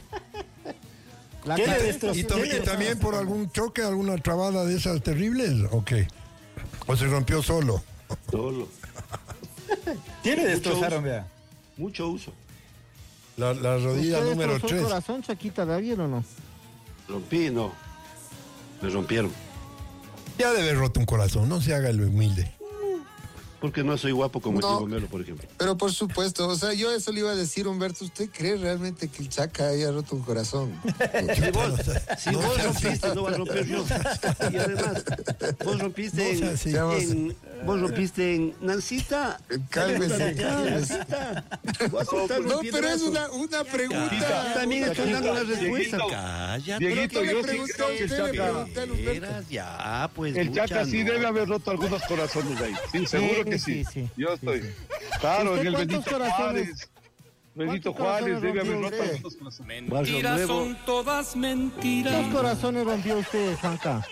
Speaker 4: La
Speaker 2: ¿Qué le
Speaker 4: cara-
Speaker 2: destrozó?
Speaker 3: ¿Y, to- y también por algún choque, alguna trabada de esas terribles? ¿O qué? ¿O se rompió solo?
Speaker 1: Solo.
Speaker 2: ¿Qué le destrozaron, vea?
Speaker 1: Mucho uso.
Speaker 3: La, la rodilla
Speaker 4: ¿Usted
Speaker 3: número
Speaker 4: destrozó el
Speaker 3: tres.
Speaker 4: corazón, Chaquita, de ayer o no?
Speaker 1: Rompí, no. Me rompieron.
Speaker 3: Ya debe haber roto un corazón, no se haga el humilde.
Speaker 1: Porque no soy guapo como
Speaker 5: No.
Speaker 1: el Diego Melo, por ejemplo.
Speaker 5: Pero por supuesto, o sea, yo eso le iba a decir, Humberto, ¿usted cree realmente que el Chaca haya roto un corazón?
Speaker 1: Si vos, si
Speaker 3: No
Speaker 1: vos
Speaker 3: sea así.
Speaker 1: rompiste, no vas a romper yo. Y además, vos rompiste
Speaker 3: No sea
Speaker 1: en,
Speaker 3: así.
Speaker 1: en- vos rompiste en Nancita.
Speaker 5: Cálmese, cálmese.
Speaker 1: Nancita. Voy a soltar un
Speaker 5: No, pero es
Speaker 1: piedrazo.
Speaker 5: una, una pregunta.
Speaker 1: También estoy dando la respuesta.
Speaker 6: Dieguito,
Speaker 1: Cállate.
Speaker 6: Dieguito,
Speaker 5: ¿Qué le
Speaker 6: yo sí
Speaker 5: pregunté
Speaker 6: creo
Speaker 5: a
Speaker 6: que el
Speaker 5: usted? Le
Speaker 6: Chaca,
Speaker 5: pregunté al Humberto.
Speaker 1: Eras ya, pues.
Speaker 6: el
Speaker 1: mucha
Speaker 6: Chaca sí
Speaker 1: no.
Speaker 6: debe haber roto algunos corazones ahí. Sí, seguro que sí.
Speaker 4: sí, sí.
Speaker 6: Yo estoy. Claro,
Speaker 4: ¿Usted
Speaker 6: en el
Speaker 4: cuántos
Speaker 6: Benito
Speaker 4: corazones-
Speaker 6: Juárez. Benito
Speaker 4: cuántos
Speaker 6: Juárez
Speaker 4: corazones
Speaker 6: debe haber
Speaker 4: rompió
Speaker 6: roto
Speaker 4: usted?
Speaker 6: algunos corazones.
Speaker 1: Barrio
Speaker 7: Mentiras
Speaker 1: Nuevo.
Speaker 7: son todas mentiras.
Speaker 4: ¿Cuántos corazones rompió usted, Juanca?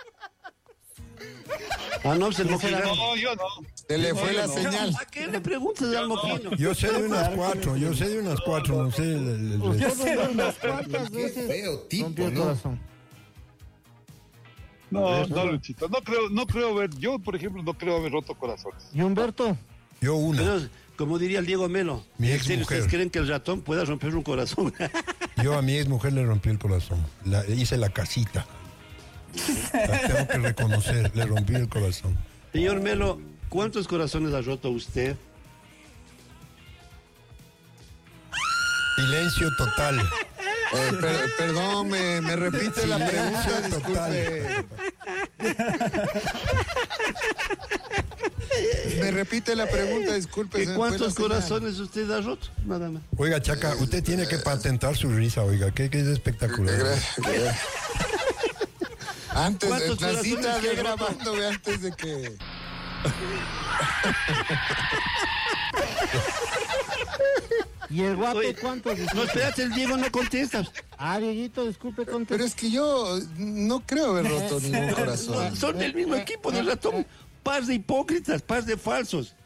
Speaker 1: Ah, no, se lo quitaron.
Speaker 6: No, yo no.
Speaker 5: Se le fue la
Speaker 6: no.
Speaker 5: señal.
Speaker 1: ¿A qué le preguntas al moquino?
Speaker 3: Yo sé de unas cuatro, yo sé de unas cuatro, no sé. el- el- el-
Speaker 4: Usted rompió unas cuantas veces rompió el corazón.
Speaker 6: No, no, Luchito. No creo, no creo ver. Yo, por ejemplo, no creo haber roto corazones.
Speaker 4: ¿Y Humberto?
Speaker 3: Yo una.
Speaker 1: Pero, como diría el Diego Melo,
Speaker 3: Mi
Speaker 1: ¿en
Speaker 3: ex
Speaker 1: serio
Speaker 3: mujer.
Speaker 1: ustedes creen que el ratón pueda romper un corazón?
Speaker 3: Yo a mi ex mujer le rompí el corazón. La- hice la casita. La tengo que reconocer, le rompí el corazón.
Speaker 1: Señor Melo, ¿cuántos corazones ha roto usted?
Speaker 3: Silencio total.
Speaker 5: Eh, per- perdón, me, me repite la pregunta, disculpe. Me repite la pregunta, disculpe.
Speaker 1: ¿Que
Speaker 5: se me fue la
Speaker 1: ¿Cuántos
Speaker 5: señal.
Speaker 1: corazones usted ha roto? Nada más.
Speaker 3: Oiga, Chaca, usted tiene que patentar su risa, oiga, que, que es espectacular.
Speaker 5: Gracias, gracias. Antes,
Speaker 1: ¿Cuántos
Speaker 5: Nacita
Speaker 1: corazones
Speaker 5: ve
Speaker 1: que ha roto?
Speaker 5: grabando, ve, antes de que...
Speaker 4: ¿Y el guapo
Speaker 1: Oye,
Speaker 4: cuántos?
Speaker 1: No, espérate, el Diego no contesta.
Speaker 4: Ah, Dieguito, disculpe,
Speaker 5: Pero
Speaker 4: contesta.
Speaker 5: es que yo no creo haber roto ningún corazón.
Speaker 1: Son del mismo equipo del ratón. Par de hipócritas, par de falsos.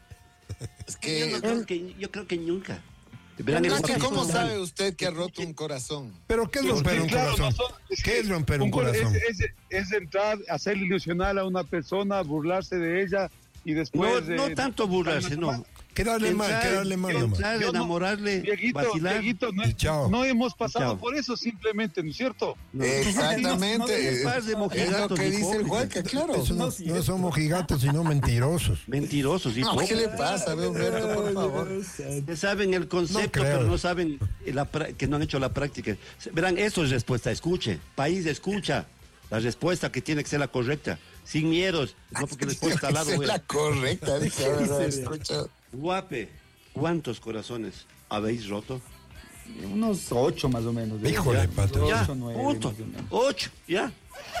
Speaker 5: Es
Speaker 1: Yo, no
Speaker 5: que...
Speaker 1: creo que, yo creo que nunca. Verán, el
Speaker 5: Nachi,
Speaker 1: guapo-
Speaker 5: ¿cómo sabe usted que ha roto un corazón?
Speaker 3: Pero ¿qué es romper
Speaker 6: Sí,
Speaker 3: un
Speaker 6: claro,
Speaker 3: corazón?
Speaker 6: no son- es
Speaker 3: ¿Qué
Speaker 6: que
Speaker 3: es romper un
Speaker 6: cora-
Speaker 3: corazón?
Speaker 6: Es, es- es entrar, hacerle ilusionar a una persona, burlarse de ella y
Speaker 1: No,
Speaker 6: después...
Speaker 1: no
Speaker 6: eh,
Speaker 1: tanto burlarse, no.
Speaker 3: Quedarle mal,
Speaker 1: Entrar-
Speaker 3: quedarle mal nomás.
Speaker 1: Entrar,
Speaker 6: Yo no-
Speaker 1: enamorarle,
Speaker 6: Dieguito,
Speaker 1: vacilar.
Speaker 6: Dieguito, no,
Speaker 3: Y chao.
Speaker 6: no hemos pasado
Speaker 1: Chao.
Speaker 6: por eso simplemente, ¿no es cierto?
Speaker 5: Exactamente.
Speaker 1: Par de
Speaker 5: Es lo
Speaker 1: mojigatos
Speaker 5: que dice el
Speaker 1: hipócritas.
Speaker 5: Juanca, claro.
Speaker 3: Eso no, no son mojigatos, sino mentirosos.
Speaker 1: Mentirosos,
Speaker 5: No, ¿qué le
Speaker 1: hipócritas.
Speaker 5: pasa, ve, Humberto, por favor?
Speaker 1: Que saben el
Speaker 3: No
Speaker 1: concepto,
Speaker 3: creo.
Speaker 1: pero no saben la pra- que no han hecho la práctica. Verán, eso es respuesta, escuche. País, escucha. La respuesta que tiene que ser la correcta. Sin miedos. No porque después está al lado,
Speaker 5: Esa es
Speaker 1: güey.
Speaker 5: la correcta, dice, a ver, a ver, escucha.
Speaker 1: Guape, ¿cuántos corazones habéis roto?
Speaker 2: Unos ocho más o menos. ¿eh?
Speaker 3: Híjole, pato.
Speaker 1: Ya,
Speaker 2: Ocho, nueve,
Speaker 1: punto.
Speaker 2: más o menos.
Speaker 1: Ocho, ya.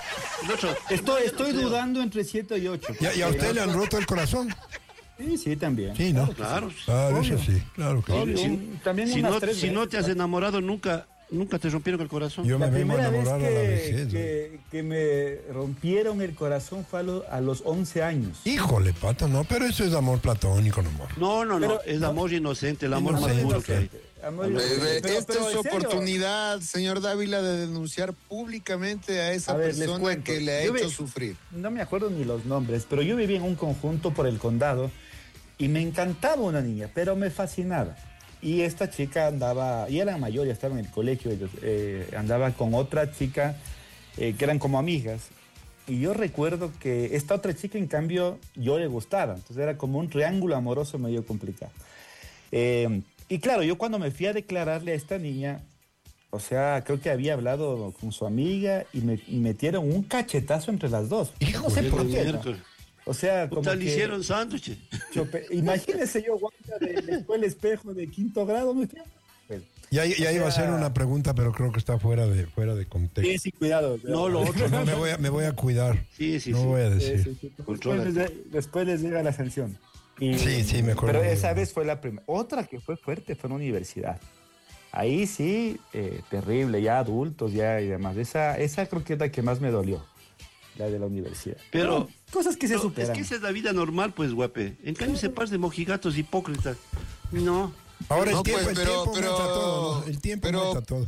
Speaker 1: El otro,
Speaker 2: Estoy,
Speaker 1: no,
Speaker 2: estoy
Speaker 1: yo no creo.
Speaker 2: dudando entre siete y ocho.
Speaker 3: ¿Y a, y a usted le han roto el corazón?
Speaker 2: Sí, sí, también.
Speaker 3: Sí, ¿no?
Speaker 1: Claro.
Speaker 3: Claro, eso sí, claro que sí.
Speaker 2: Obvio.
Speaker 1: Si,
Speaker 2: Un- también
Speaker 1: si
Speaker 2: unas
Speaker 1: no,
Speaker 2: tres
Speaker 1: si no
Speaker 2: veces,
Speaker 1: te has enamorado, nunca, nunca te rompieron el corazón.
Speaker 3: Yo me
Speaker 2: La
Speaker 3: vengo a
Speaker 2: primera vez
Speaker 3: enamorar a la
Speaker 2: que,
Speaker 3: vejez. ¿no?
Speaker 2: que, que me rompieron el corazón fue a, lo- a los once años.
Speaker 3: Híjole, pato, no, pero eso es amor platónico nomás.
Speaker 1: No, no, no.
Speaker 2: Pero-
Speaker 1: es amor inocente, el amor más
Speaker 3: Inocente.
Speaker 1: puro que hay.
Speaker 2: Amor,
Speaker 5: Eh, eh,
Speaker 2: pero-
Speaker 5: Esta
Speaker 2: pero
Speaker 5: es su
Speaker 2: en serio,
Speaker 5: oportunidad, señor Dávila, de denunciar públicamente a esa
Speaker 2: A ver, les
Speaker 5: persona
Speaker 2: cuento.
Speaker 5: que le ha
Speaker 2: Yo
Speaker 5: hecho
Speaker 2: vi-
Speaker 5: sufrir.
Speaker 2: No me acuerdo ni los nombres, pero yo vivía en un conjunto por el condado y me encantaba una niña, pero me fascinaba. Y esta chica andaba, y era mayor, ya estaba en el colegio, ellos, eh, andaba con otra chica eh, que eran como amigas. Y yo recuerdo que esta otra chica, en cambio, yo le gustaba. Entonces era como un triángulo amoroso medio complicado. Eh, y claro, yo cuando me fui a declararle a esta niña, o sea, creo que había hablado con su amiga y me y metieron un cachetazo entre las dos. No sé por qué. ¿no?
Speaker 1: Miércoles.
Speaker 2: O sea, como
Speaker 1: Puta, le
Speaker 2: que
Speaker 1: hicieron sándwich.
Speaker 2: chope- Imagínese yo, guanta de la escuela espejo de quinto grado. ¿me entiendes? Pues,
Speaker 3: Ya, ya
Speaker 2: O
Speaker 3: iba a
Speaker 2: sea-
Speaker 3: hacer una pregunta, pero creo que está fuera de, fuera de contexto.
Speaker 2: sí, sí, cuidado.
Speaker 1: No, lo otro.
Speaker 3: No, me voy a, me voy a cuidar.
Speaker 1: Sí, sí,
Speaker 3: no
Speaker 1: sí.
Speaker 3: voy a
Speaker 2: Sí,
Speaker 3: decir.
Speaker 2: sí, sí. Después,
Speaker 1: Contrólate.
Speaker 2: les, después les llega la sanción. Y-
Speaker 3: Sí, sí, mejor
Speaker 2: Pero
Speaker 3: no.
Speaker 2: esa vez fue la primera. Otra que fue fuerte fue en la universidad. Ahí sí, eh, terrible, ya adultos ya y demás. Esa, esa creo que es la que más me dolió, la de la universidad.
Speaker 1: Pero,
Speaker 2: Pero cosas que se
Speaker 1: no,
Speaker 2: superan.
Speaker 1: es que esa es la vida normal, pues, guape. En cambio, se pasa de mojigatos hipócritas. No.
Speaker 3: Ahora el
Speaker 5: No,
Speaker 3: tiempo,
Speaker 5: pues,
Speaker 3: el
Speaker 5: pero-
Speaker 3: tiempo
Speaker 5: pero-
Speaker 3: muestra todo, ¿no? El tiempo
Speaker 5: pero-
Speaker 3: muestra todo.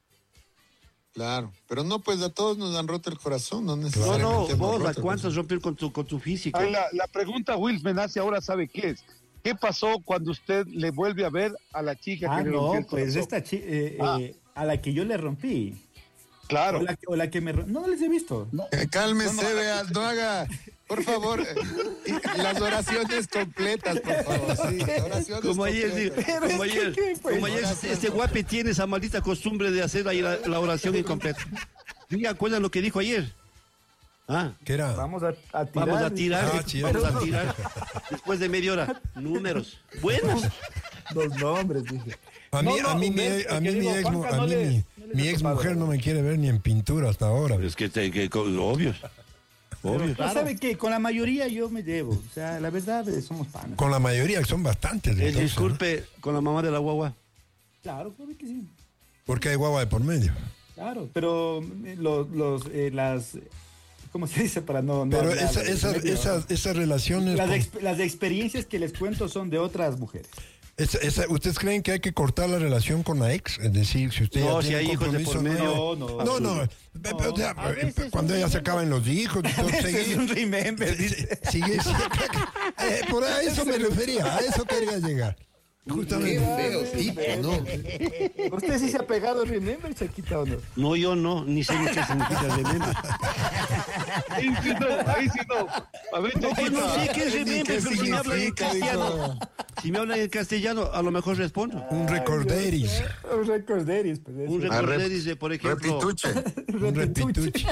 Speaker 5: Claro, pero no, pues a todos nos han roto el corazón, no
Speaker 1: No,
Speaker 5: necesariamente.
Speaker 1: no,
Speaker 5: hemos
Speaker 1: vos,
Speaker 5: roto
Speaker 1: ¿a
Speaker 5: el
Speaker 1: cuántos rompió con tu, con tu físico?
Speaker 6: Ah, la, la pregunta, Wills, me nace ahora, ¿sabe qué es? ¿Qué pasó cuando usted le vuelve a ver a la chica
Speaker 2: Ah,
Speaker 6: que le rompió
Speaker 2: no,
Speaker 6: el
Speaker 2: pues
Speaker 6: corazón?
Speaker 2: esta chica,
Speaker 6: Ah.
Speaker 2: a la que yo le rompí.
Speaker 6: Claro.
Speaker 2: O la, o la que me... ro- No les he visto. No.
Speaker 5: Eh, Cálmese, vea, no haga, por favor, eh, y- las oraciones completas, por favor. Sí, oraciones
Speaker 1: Como ayer, digo,
Speaker 5: completas.
Speaker 2: Pero
Speaker 1: como
Speaker 2: es que,
Speaker 1: ayer,
Speaker 2: ¿qué fue?
Speaker 1: como ayer, este guape tiene esa maldita costumbre de hacer ahí la, la oración incompleta. ¿Sí acuerdan lo que dijo ayer? Ah,
Speaker 3: ¿Qué era?
Speaker 2: Vamos a, a tirar.
Speaker 1: vamos a tirar,
Speaker 3: Ah, sí,
Speaker 1: vamos a
Speaker 3: eso.
Speaker 1: tirar. Después de media hora, números. Buenos.
Speaker 2: Los nombres, dije.
Speaker 3: A mí,
Speaker 2: No, no,
Speaker 3: a mí, mi,
Speaker 2: Humberto,
Speaker 3: a mí,
Speaker 2: que
Speaker 3: mi
Speaker 2: digo,
Speaker 3: ex,
Speaker 2: Juanca
Speaker 3: a
Speaker 2: no
Speaker 3: mí
Speaker 2: le-
Speaker 3: mi,
Speaker 2: no le
Speaker 3: mi
Speaker 2: ha
Speaker 3: ex
Speaker 2: tocado,
Speaker 3: mujer
Speaker 2: ¿no?
Speaker 3: no me quiere ver ni en pintura hasta ahora.
Speaker 1: Es que, te, que co- obvio. Obvio.
Speaker 2: Pero ¿sabe qué? Con la mayoría yo me llevo. O sea, la verdad, eh, somos panas.
Speaker 3: Con la mayoría, que son bastantes.
Speaker 1: Eh,
Speaker 3: entonces, ¿no?
Speaker 1: disculpe, con la mamá de la guagua.
Speaker 2: Claro, claro que sí.
Speaker 3: Porque hay guagua de por medio.
Speaker 2: Claro, pero eh, los, los, eh, las... ¿Cómo se dice para no...? no
Speaker 3: Pero
Speaker 2: hablar
Speaker 3: esa,
Speaker 2: de-
Speaker 3: esa,
Speaker 2: medio?
Speaker 3: esas, esas relaciones...
Speaker 2: Las,
Speaker 3: con-
Speaker 2: exp- las experiencias que les cuento son de otras mujeres.
Speaker 3: esa- esa- ¿Ustedes creen que hay que cortar la relación con la ex? Es decir, si usted
Speaker 1: No,
Speaker 3: ya
Speaker 1: si
Speaker 3: tiene
Speaker 1: hay hijos de
Speaker 3: compromiso
Speaker 1: por medio.
Speaker 2: No, no.
Speaker 3: No, no. o sea,
Speaker 2: a veces
Speaker 3: cuando
Speaker 2: un
Speaker 3: ya se
Speaker 2: remember.
Speaker 3: acaban los hijos, entonces
Speaker 2: Ese es
Speaker 3: sigue-
Speaker 2: un remember, dice.
Speaker 3: sigue, sigue- eh, por a eso me refería, a eso quería llegar. Justamente.
Speaker 5: Tipo, ¿no?
Speaker 2: ¿Usted sí se ha pegado el remember, Chaquita, o no?
Speaker 1: No, yo no, ni sé ni qué significa remember.
Speaker 6: Ahí sí no, ahí sí no. A ver,
Speaker 1: No, pues no
Speaker 6: Chiquita.
Speaker 1: sé qué es remember, pero si me hablan en
Speaker 5: significa,
Speaker 1: castellano,
Speaker 5: dijo?
Speaker 1: si me hablan en castellano, a lo mejor respondo.
Speaker 3: Un recorderis,
Speaker 2: Un recorderis, pues. eso.
Speaker 1: Un
Speaker 5: Ah, rep-
Speaker 1: recorderis de, por ejemplo.
Speaker 5: Repituche.
Speaker 3: un repituche.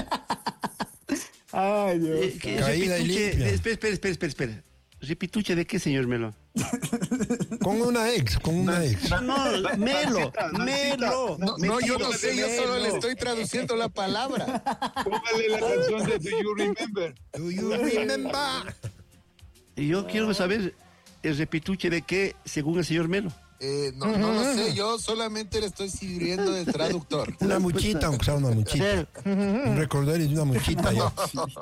Speaker 2: Ay, Dios.
Speaker 1: eh, que
Speaker 3: Caída y
Speaker 1: repituche,
Speaker 3: limpia.
Speaker 1: de- espera, espera, espera, espera, espera. ¿Repituche de qué, señor Melo?
Speaker 3: Con una ex, con una ex.
Speaker 1: No, no, Melo,
Speaker 6: Nancita,
Speaker 1: Melo.
Speaker 5: No, no, yo no sé, yo solo le
Speaker 1: Melo.
Speaker 5: estoy traduciendo la palabra.
Speaker 6: Póngale la canción de Do You Remember?
Speaker 3: Do you remember?
Speaker 1: Y yo quiero saber el repituche de qué, según el señor Melo.
Speaker 5: Eh, no, no lo sé, yo solamente le estoy sirviendo de traductor.
Speaker 3: Una muchita, aunque sea una muchita. Un recorderis de una muchita ya.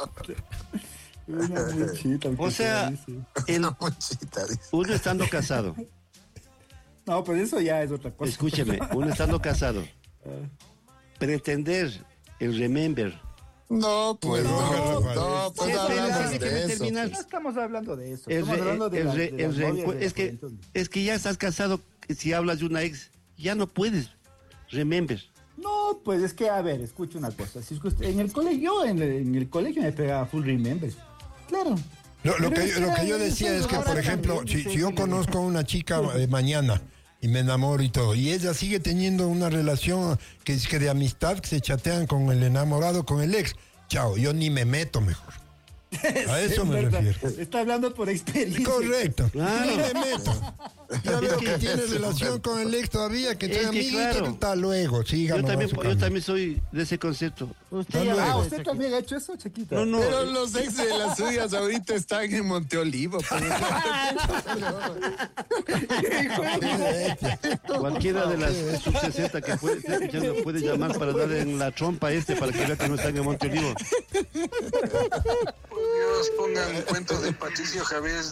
Speaker 2: Una muchita,
Speaker 1: O sea,
Speaker 2: dice.
Speaker 1: el,
Speaker 5: Una muchita, dice.
Speaker 1: uno estando casado,
Speaker 2: No, pues eso ya es otra cosa.
Speaker 1: escúcheme, uno estando casado, pretender el remember.
Speaker 5: No, pues no,
Speaker 3: No,
Speaker 5: no, pues
Speaker 1: Sí,
Speaker 5: no
Speaker 1: espera,
Speaker 5: hablamos
Speaker 1: déjeme
Speaker 5: de eso.
Speaker 1: terminar.
Speaker 2: No estamos hablando de eso.
Speaker 1: El
Speaker 2: Estamos
Speaker 1: re-
Speaker 2: hablando de
Speaker 1: el
Speaker 2: las-
Speaker 1: re-
Speaker 2: de
Speaker 1: el
Speaker 2: las
Speaker 1: reencu-
Speaker 2: novias de
Speaker 1: es que
Speaker 2: juventud.
Speaker 1: es que ya estás casado, si hablas de una ex, ya no puedes remember.
Speaker 2: No, pues es que, a ver, escucha una cosa. Si es que usted- en el colegio, en el, en el colegio me pegaba full remember. Claro.
Speaker 3: Lo, lo
Speaker 2: Pero
Speaker 3: que,
Speaker 2: es
Speaker 3: lo
Speaker 2: que
Speaker 3: que yo
Speaker 2: ahora
Speaker 3: decía es que,
Speaker 2: ahora
Speaker 3: por ejemplo,
Speaker 2: también,
Speaker 3: si,
Speaker 2: sí,
Speaker 3: si yo
Speaker 2: sí.
Speaker 3: conozco a una chica eh, mañana y me enamoro y todo, y ella sigue teniendo una relación que es que de amistad, que se chatean con el enamorado, con el ex, chao, yo ni me meto mejor. A eso me
Speaker 2: Es verdad.
Speaker 3: refiero.
Speaker 2: Está hablando por experiencia.
Speaker 3: Correcto.
Speaker 1: Claro.
Speaker 3: Ni me meto. Ya veo que tiene relación con el ex todavía, que
Speaker 1: Es
Speaker 3: tiene
Speaker 1: que
Speaker 3: amiguita,
Speaker 1: claro.
Speaker 3: hasta luego, siga
Speaker 1: Yo
Speaker 3: nomás
Speaker 1: también,
Speaker 3: su
Speaker 1: yo
Speaker 3: camino.
Speaker 1: también soy de ese concepto.
Speaker 3: Hasta
Speaker 2: Ah,
Speaker 3: luego.
Speaker 2: ¿usted también ha hecho eso, Chaquita?
Speaker 1: No, no.
Speaker 5: Pero los ex de las suyas ahorita están en Monteolivo. pues.
Speaker 1: Cualquiera de las sub sesenta que puede, esté escuchando puede llamar para darle en la trompa a este para que vea que no están en Monteolivo.
Speaker 8: Dios, pongan cuentos de Patricio Javés.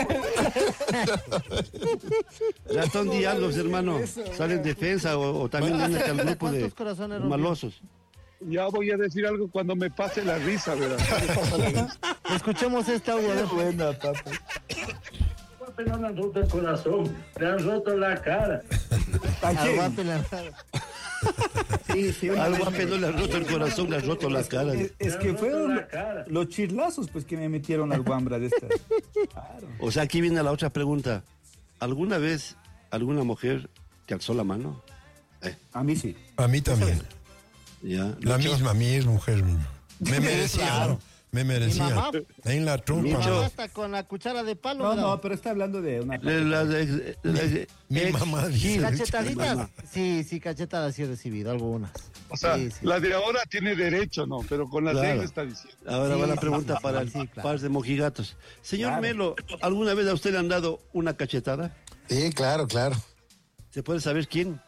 Speaker 1: Ratón Diablos, hermano. Sale en defensa o, o también viene al grupo de malosos.
Speaker 6: Ya voy a decir algo cuando me pase la risa, ¿verdad? Me pasa la risa.
Speaker 9: Escuchemos este audio.
Speaker 2: Qué buena, papá.
Speaker 10: No le han roto el corazón, le han roto la cara.
Speaker 2: ¿A quién?
Speaker 9: Guape la-
Speaker 2: Sí, sí, una
Speaker 1: Al
Speaker 2: vez
Speaker 1: guape
Speaker 2: me-
Speaker 1: no le ha roto el corazón, le ha roto la cara.
Speaker 2: Es, es que fueron lo- los chirlazos pues que me metieron al guambra de esta. Claro.
Speaker 1: O sea, aquí viene la otra pregunta. ¿Alguna vez alguna mujer te alzó la mano?
Speaker 2: A mí sí.
Speaker 3: A mí también.
Speaker 1: Ya.
Speaker 3: La
Speaker 1: Lucho.
Speaker 3: misma, mi ex mujer misma. Me merecía,
Speaker 9: Claro.
Speaker 3: ¿no? Me merecía.
Speaker 9: mamá?
Speaker 3: En la trompa.
Speaker 1: Lucho.
Speaker 3: ¿no?
Speaker 9: Hasta con la cuchara de palo.
Speaker 2: No,
Speaker 9: ¿verdad?
Speaker 2: no, pero está hablando de una.
Speaker 1: Le- la- la- la-
Speaker 3: Mi
Speaker 1: ex-
Speaker 3: mamá dice.
Speaker 1: Gil.
Speaker 9: ¿Cachetaditas? Sí, sí, cachetadas sí he recibido, algunas.
Speaker 6: O sea,
Speaker 9: Sí, sí.
Speaker 6: la de ahora tiene derecho, ¿no? Pero con la de
Speaker 1: Claro.
Speaker 6: él está diciendo.
Speaker 1: Ahora
Speaker 9: Sí,
Speaker 1: va la
Speaker 9: sí,
Speaker 1: pregunta
Speaker 9: sí,
Speaker 1: para
Speaker 9: sí,
Speaker 1: el
Speaker 9: claro.
Speaker 1: par de mojigatos. Señor
Speaker 2: Claro.
Speaker 1: Melo, ¿alguna vez a usted le han dado una cachetada?
Speaker 5: Sí, claro, claro.
Speaker 1: ¿Se puede saber quién?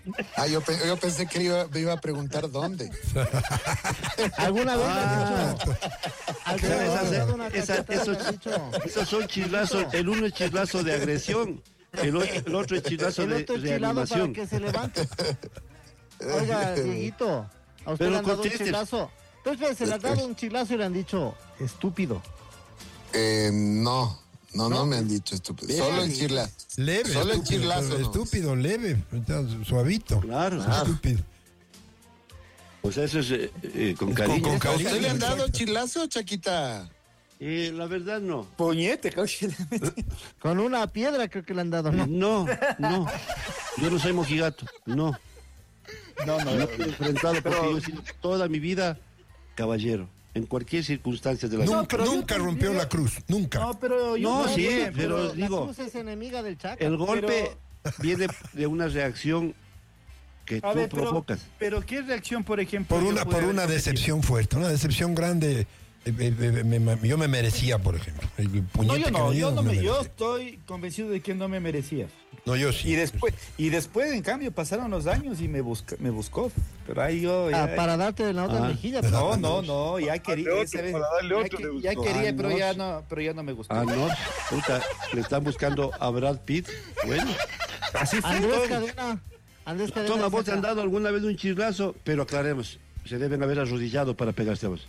Speaker 5: Ah, yo, pe- yo pensé que iba, me iba a preguntar dónde.
Speaker 9: ¿Alguna vez
Speaker 1: Ah.
Speaker 9: le has dicho? ¿Alguna
Speaker 1: ¿Sabes
Speaker 9: vez le has
Speaker 1: hacer?
Speaker 9: dado una
Speaker 1: Esa-
Speaker 9: cacheta?
Speaker 1: esos,
Speaker 9: ¿Le has dicho?
Speaker 1: esos son chislazos. El uno es chislazo de agresión. El otro, el otro es chislazo
Speaker 9: El
Speaker 1: de
Speaker 9: otro es chilado para
Speaker 1: reanimación.
Speaker 9: que se levante. Oiga, Dieguito, a usted
Speaker 1: Pero
Speaker 9: le han dado un
Speaker 1: conteste.
Speaker 9: chilazo. Entonces, se le han dado un chilazo y le han dicho, estúpido.
Speaker 5: Eh, no, no, no me han dicho estúpido. Solo el chirla.
Speaker 3: Leve.
Speaker 5: Solo el
Speaker 3: estúpido,
Speaker 5: chirlazo.
Speaker 3: pero
Speaker 5: ¿no?
Speaker 3: Estúpido, leve. Suavito.
Speaker 1: Claro.
Speaker 3: Estúpido.
Speaker 1: O sea, eso es eh, eh, con
Speaker 3: Con-
Speaker 1: cariño.
Speaker 3: con
Speaker 5: ¿A
Speaker 3: cariño.
Speaker 5: usted le han dado chirlazo, Chaquita?
Speaker 1: Eh, la verdad no.
Speaker 2: Puñete, cauche.
Speaker 9: Con una piedra creo que le han dado, ¿no?
Speaker 1: No, no. Yo no soy mojigato. No.
Speaker 2: No, no,
Speaker 1: No
Speaker 2: no.
Speaker 1: he enfrentado porque yo he sido toda mi vida caballero. En cualquier circunstancia de la vida.
Speaker 3: Nunca,
Speaker 2: pero yo
Speaker 3: nunca
Speaker 2: también-
Speaker 3: rompió la cruz. Nunca.
Speaker 2: No, pero yo
Speaker 1: No,
Speaker 2: no,
Speaker 1: sí,
Speaker 2: bien,
Speaker 1: pero
Speaker 9: La
Speaker 1: digo,
Speaker 9: cruz es enemiga del Chaca.
Speaker 1: el golpe viene de una reacción que
Speaker 2: A
Speaker 1: tú
Speaker 2: ver, pero,
Speaker 1: provocas.
Speaker 2: pero ¿qué reacción, por ejemplo?
Speaker 3: Por
Speaker 2: yo
Speaker 3: una,
Speaker 2: pude
Speaker 3: por
Speaker 2: haber
Speaker 3: una
Speaker 2: cometido?
Speaker 3: decepción fuerte, una decepción grande. eh, eh, eh, me- me- yo me merecía, por ejemplo. El
Speaker 2: No,
Speaker 3: puñete
Speaker 2: yo
Speaker 3: que
Speaker 2: no,
Speaker 3: me dio,
Speaker 2: yo, no me, yo
Speaker 3: merecía.
Speaker 2: estoy convencido de que no me merecía.
Speaker 3: No, yo sí.
Speaker 2: Y después, y después, en cambio, pasaron los años y me, busca, me buscó. Pero ahí yo...
Speaker 9: Ah,
Speaker 2: ya-
Speaker 9: para darte en la otra
Speaker 1: Ah.
Speaker 9: mejilla.
Speaker 2: No, no, no, ya quería,
Speaker 6: otro,
Speaker 2: esa vez-
Speaker 6: para darle
Speaker 2: ya,
Speaker 6: otro
Speaker 2: que-
Speaker 6: le
Speaker 2: ya
Speaker 6: gustó.
Speaker 2: quería,
Speaker 1: Ah,
Speaker 2: pero
Speaker 1: no.
Speaker 2: ya no, pero ya no me gustó.
Speaker 1: Ah, no. Puta, le están buscando a Brad Pitt. Bueno,
Speaker 2: Así fue.
Speaker 9: Andrés
Speaker 2: todo.
Speaker 9: Cadena. Andrés Cadena.
Speaker 1: toma, vos te
Speaker 9: dice
Speaker 1: han
Speaker 9: acá,
Speaker 1: dado alguna vez un chislazo, pero aclaremos. Se deben haber arrodillado para pegarse a vos.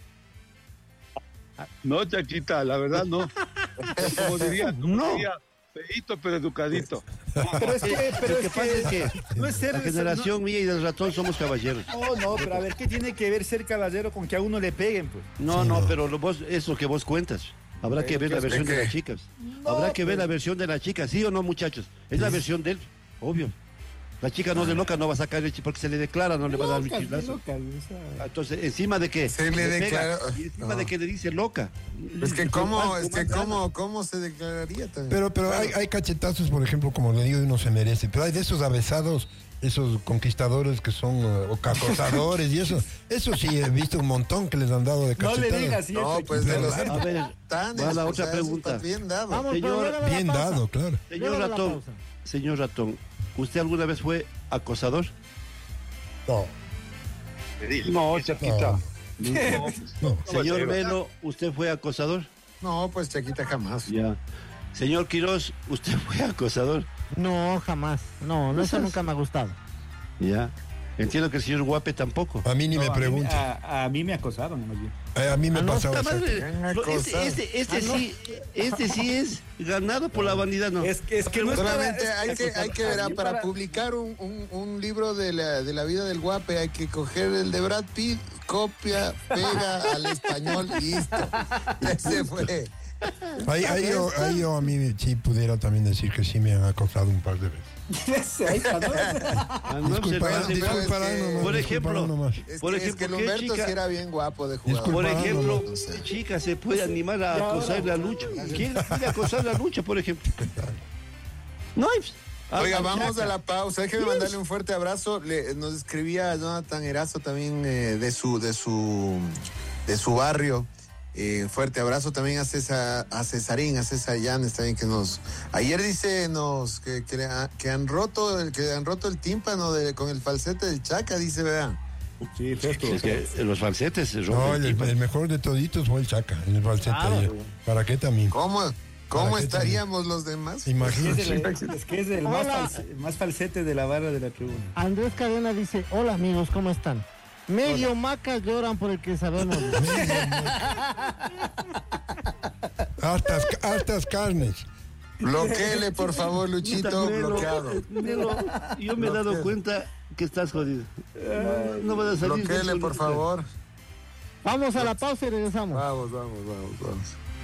Speaker 6: No, Chaquita, la verdad no. Como diría, como
Speaker 1: No.
Speaker 6: diría, feíto pero educadito.
Speaker 2: Pero es que, pero
Speaker 1: Lo
Speaker 2: es
Speaker 1: que pasa es que
Speaker 2: no es ser
Speaker 1: la generación mía y del ratón somos caballeros.
Speaker 2: No, no, pero a ver, ¿qué tiene que ver ser caballero con que a uno le peguen, pues?
Speaker 1: No,
Speaker 3: Sí,
Speaker 1: no,
Speaker 3: no.
Speaker 1: pero lo vos, es lo que vos cuentas. Habrá que ver la versión de las chicas. Habrá que ver la versión de las chicas, ¿sí o no, muchachos? Es la versión de él, obvio. La chica no de loca no va a sacar el chi- porque se le declara, no le va a dar un
Speaker 2: Locas,
Speaker 1: chislazo.
Speaker 2: locas, o sea.
Speaker 1: Entonces, encima de que
Speaker 5: Se le
Speaker 1: pega,
Speaker 5: declara-
Speaker 1: y encima
Speaker 5: no.
Speaker 1: de que le dice loca.
Speaker 5: Es que cómo,
Speaker 1: Más-
Speaker 5: es que
Speaker 1: más
Speaker 5: cómo, cómo se declararía también.
Speaker 3: Pero, pero hay, hay cachetazos, por ejemplo, como le digo, y uno se merece. Pero hay de esos avesados, esos conquistadores que son eh, o acosadores y eso. Eso sí, he visto un montón que les han dado de
Speaker 2: No
Speaker 3: cachetadas.
Speaker 2: le digas, sí,
Speaker 5: no,
Speaker 2: Chaquita.
Speaker 5: pues de los
Speaker 1: A ver,
Speaker 5: tanes,
Speaker 1: va la
Speaker 5: o
Speaker 1: otra
Speaker 5: sea,
Speaker 1: pregunta.
Speaker 5: eso está bien dado.
Speaker 9: Vamos,
Speaker 1: Señor,
Speaker 9: pero luego de la
Speaker 3: Bien
Speaker 9: pausa.
Speaker 3: dado, claro.
Speaker 1: señor
Speaker 9: Luego de la
Speaker 1: ratón,
Speaker 9: pausa.
Speaker 1: señor ratón, ¿usted alguna vez fue acosador?
Speaker 3: No,
Speaker 6: No, Chaquita.
Speaker 3: no.
Speaker 1: Señor Melo, ¿usted fue acosador?
Speaker 5: No, pues Chaquita jamás.
Speaker 1: Ya. Señor Quiroz, ¿usted fue acosador?
Speaker 9: No, jamás. No, no, eso nunca me ha gustado.
Speaker 1: Ya. Entiendo que el señor Guape tampoco.
Speaker 3: A mí ni
Speaker 2: No,
Speaker 3: me
Speaker 2: a mí-
Speaker 3: pregunta.
Speaker 2: A, a mí me acosaron, más bien.
Speaker 3: A, a mí me
Speaker 9: Ah, no,
Speaker 3: pasaba
Speaker 1: Puta
Speaker 3: eso.
Speaker 1: madre,
Speaker 5: Han
Speaker 1: lo-
Speaker 5: acosado.
Speaker 1: Este, este, este
Speaker 9: Ah, no.
Speaker 1: sí, este sí es ganado por la vanidad, ¿no?
Speaker 2: Es, es que no es para-
Speaker 5: Solamente
Speaker 2: es-
Speaker 5: hay
Speaker 2: es-
Speaker 5: que, hay que ver, ah,
Speaker 2: es
Speaker 5: para publicar un, un, un libro de la, de la vida del Guape, hay que coger el de Brad Pitt, copia, pega al español y listo. Ese fue.
Speaker 3: Ahí, ahí, yo, ahí yo a mí sí pudiera también decir que sí me han acosado un par de veces.
Speaker 2: Ahí está, ¿no?
Speaker 1: Ah, no,
Speaker 3: Disculparán,
Speaker 1: se- se-
Speaker 5: disculpa-
Speaker 3: disculparán
Speaker 5: es que-
Speaker 3: nomás,
Speaker 1: Por
Speaker 3: disculparán
Speaker 1: ejemplo,
Speaker 3: nomás.
Speaker 5: Es,
Speaker 1: Por
Speaker 5: que,
Speaker 1: ejemplo,
Speaker 5: es que el
Speaker 1: ¿qué
Speaker 5: Humberto
Speaker 1: chica-
Speaker 5: sí era bien guapo de jugar.
Speaker 1: Por
Speaker 3: Disculpa,
Speaker 1: ejemplo,
Speaker 5: no sé.
Speaker 1: ¿qué chica se puede animar a acosar la lucha? ¿Quién puede acosar la lucha, por ejemplo? No hay. Ah,
Speaker 5: Oiga,
Speaker 1: ah,
Speaker 5: vamos
Speaker 1: chaca.
Speaker 5: a la pausa. Déjeme mandarle un fuerte abrazo. Le- nos escribía Jonathan Erazo también eh, de su de su de su barrio. Eh, fuerte abrazo también a César, a Cesarín, a César Llanes también que nos. Ayer dice nos que, que, ha- que han roto el que han roto el tímpano de, con el falsete del Chaca, dice, vean.
Speaker 2: Sí, esto.
Speaker 1: Es que los falsetes se
Speaker 3: No,
Speaker 1: rompen.
Speaker 3: el, el mejor de toditos fue el Chaca, en el falsete ayer. ¿Para qué también?
Speaker 5: ¿Cómo, cómo
Speaker 3: ¿Para qué
Speaker 5: estaríamos los demás?
Speaker 2: Es, el,
Speaker 3: Imagínate.
Speaker 2: es que es el más,
Speaker 9: Hola.
Speaker 2: false- más falsete de la barra de la tribuna.
Speaker 9: Andrés Cadena dice, hola amigos, ¿cómo están? Medio macas lloran por el que sabemos.
Speaker 3: Hartas, hartas carnes.
Speaker 5: Bloquele, por favor, Luchito,
Speaker 1: Melo,
Speaker 5: bloqueado.
Speaker 1: Melo, yo me he dado cuenta que estás jodido. No, no vas a salir. de
Speaker 5: Bloquele,
Speaker 1: eso
Speaker 5: por
Speaker 1: nunca.
Speaker 5: favor.
Speaker 9: Vamos a la pausa y regresamos.
Speaker 5: Vamos, vamos, vamos, vamos.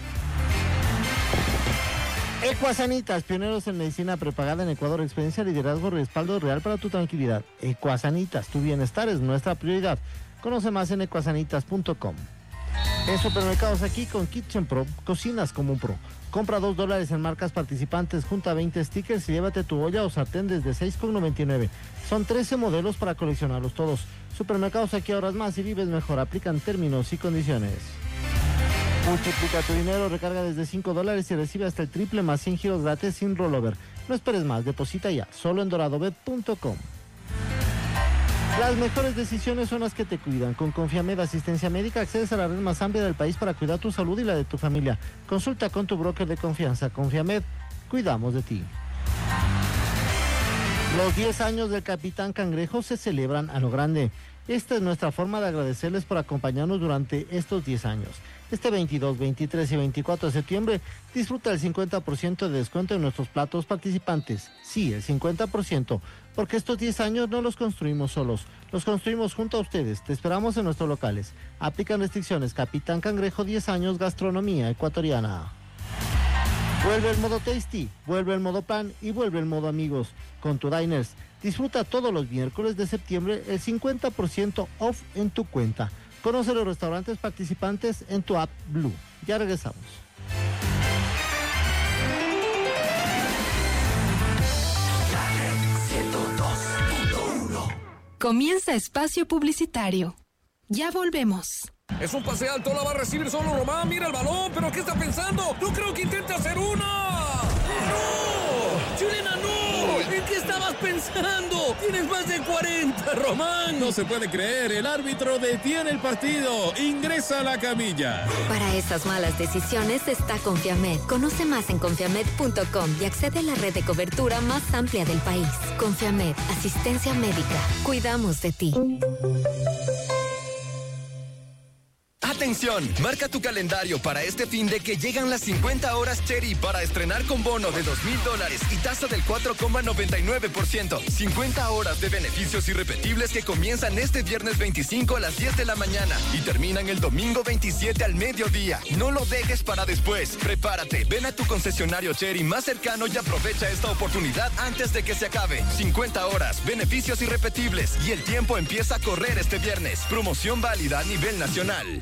Speaker 9: Ecuasanitas, pioneros en medicina prepagada en Ecuador, experiencia, liderazgo, respaldo real para tu tranquilidad. Ecuasanitas, tu bienestar es nuestra prioridad. Conoce más en ecuasanitas punto com. En supermercados aquí con Kitchen Pro, cocinas como un pro. Compra dos dólares en marcas participantes, junta veinte stickers y llévate tu olla o sartén desde seis con noventa y nueve. Son trece modelos para coleccionarlos todos. Supermercados aquí ahorras más y vives mejor. Aplican términos y condiciones. Multiplica tu dinero, recarga desde cinco dólares y recibe hasta el triple más cien giros gratis sin rollover. No esperes más, deposita ya, solo en doradobet punto com. Las mejores decisiones son las que te cuidan. Con Confiamed Asistencia Médica accedes a la red más amplia del país para cuidar tu salud y la de tu familia. Consulta con tu broker de confianza. Confiamed, cuidamos de ti. Los diez años del Capitán Cangrejo se celebran a lo grande. Esta es nuestra forma de agradecerles por acompañarnos durante estos diez años. Este veintidós, veintitrés y veinticuatro de septiembre disfruta el cincuenta por ciento de descuento en nuestros platos participantes. Sí, el cincuenta por ciento, porque estos diez años no los construimos solos, los construimos junto a ustedes. Te esperamos en nuestros locales. Aplican restricciones. Capitán Cangrejo, diez años, gastronomía ecuatoriana. Vuelve el modo Tasty, vuelve el modo Plan y vuelve el modo Amigos. Con tu Diners, disfruta todos los miércoles de septiembre el cincuenta por ciento off en tu cuenta. Conoce los restaurantes participantes en tu app Blue. Ya regresamos.
Speaker 11: Comienza espacio publicitario. Ya volvemos.
Speaker 12: Es un pase alto, la va a recibir solo Román. Mira el balón, pero ¿qué está pensando? No creo que intente hacer una. ¡No! ¡Chilena, no! ¿En qué estabas pensando? Tienes más de cuarenta, Román.
Speaker 13: No se puede creer, el árbitro detiene el partido. Ingresa a la camilla.
Speaker 14: Para esas malas decisiones está Confiamed. Conoce más en confiamed punto com y accede a la red de cobertura más amplia del país. Confiamed, asistencia médica. Cuidamos de ti.
Speaker 15: Atención, marca tu calendario para este fin de que llegan las cincuenta horas Cherry para estrenar con bono de dos mil dólares y tasa del cuatro coma noventa y nueve por ciento. cincuenta horas de beneficios irrepetibles que comienzan este viernes veinticinco a las diez de la mañana y terminan el domingo veintisiete al mediodía. No lo dejes para después. Prepárate, ven a tu concesionario Cherry más cercano y aprovecha esta oportunidad antes de que se acabe. cincuenta horas, beneficios irrepetibles y el tiempo empieza a correr este viernes. Promoción válida a nivel nacional.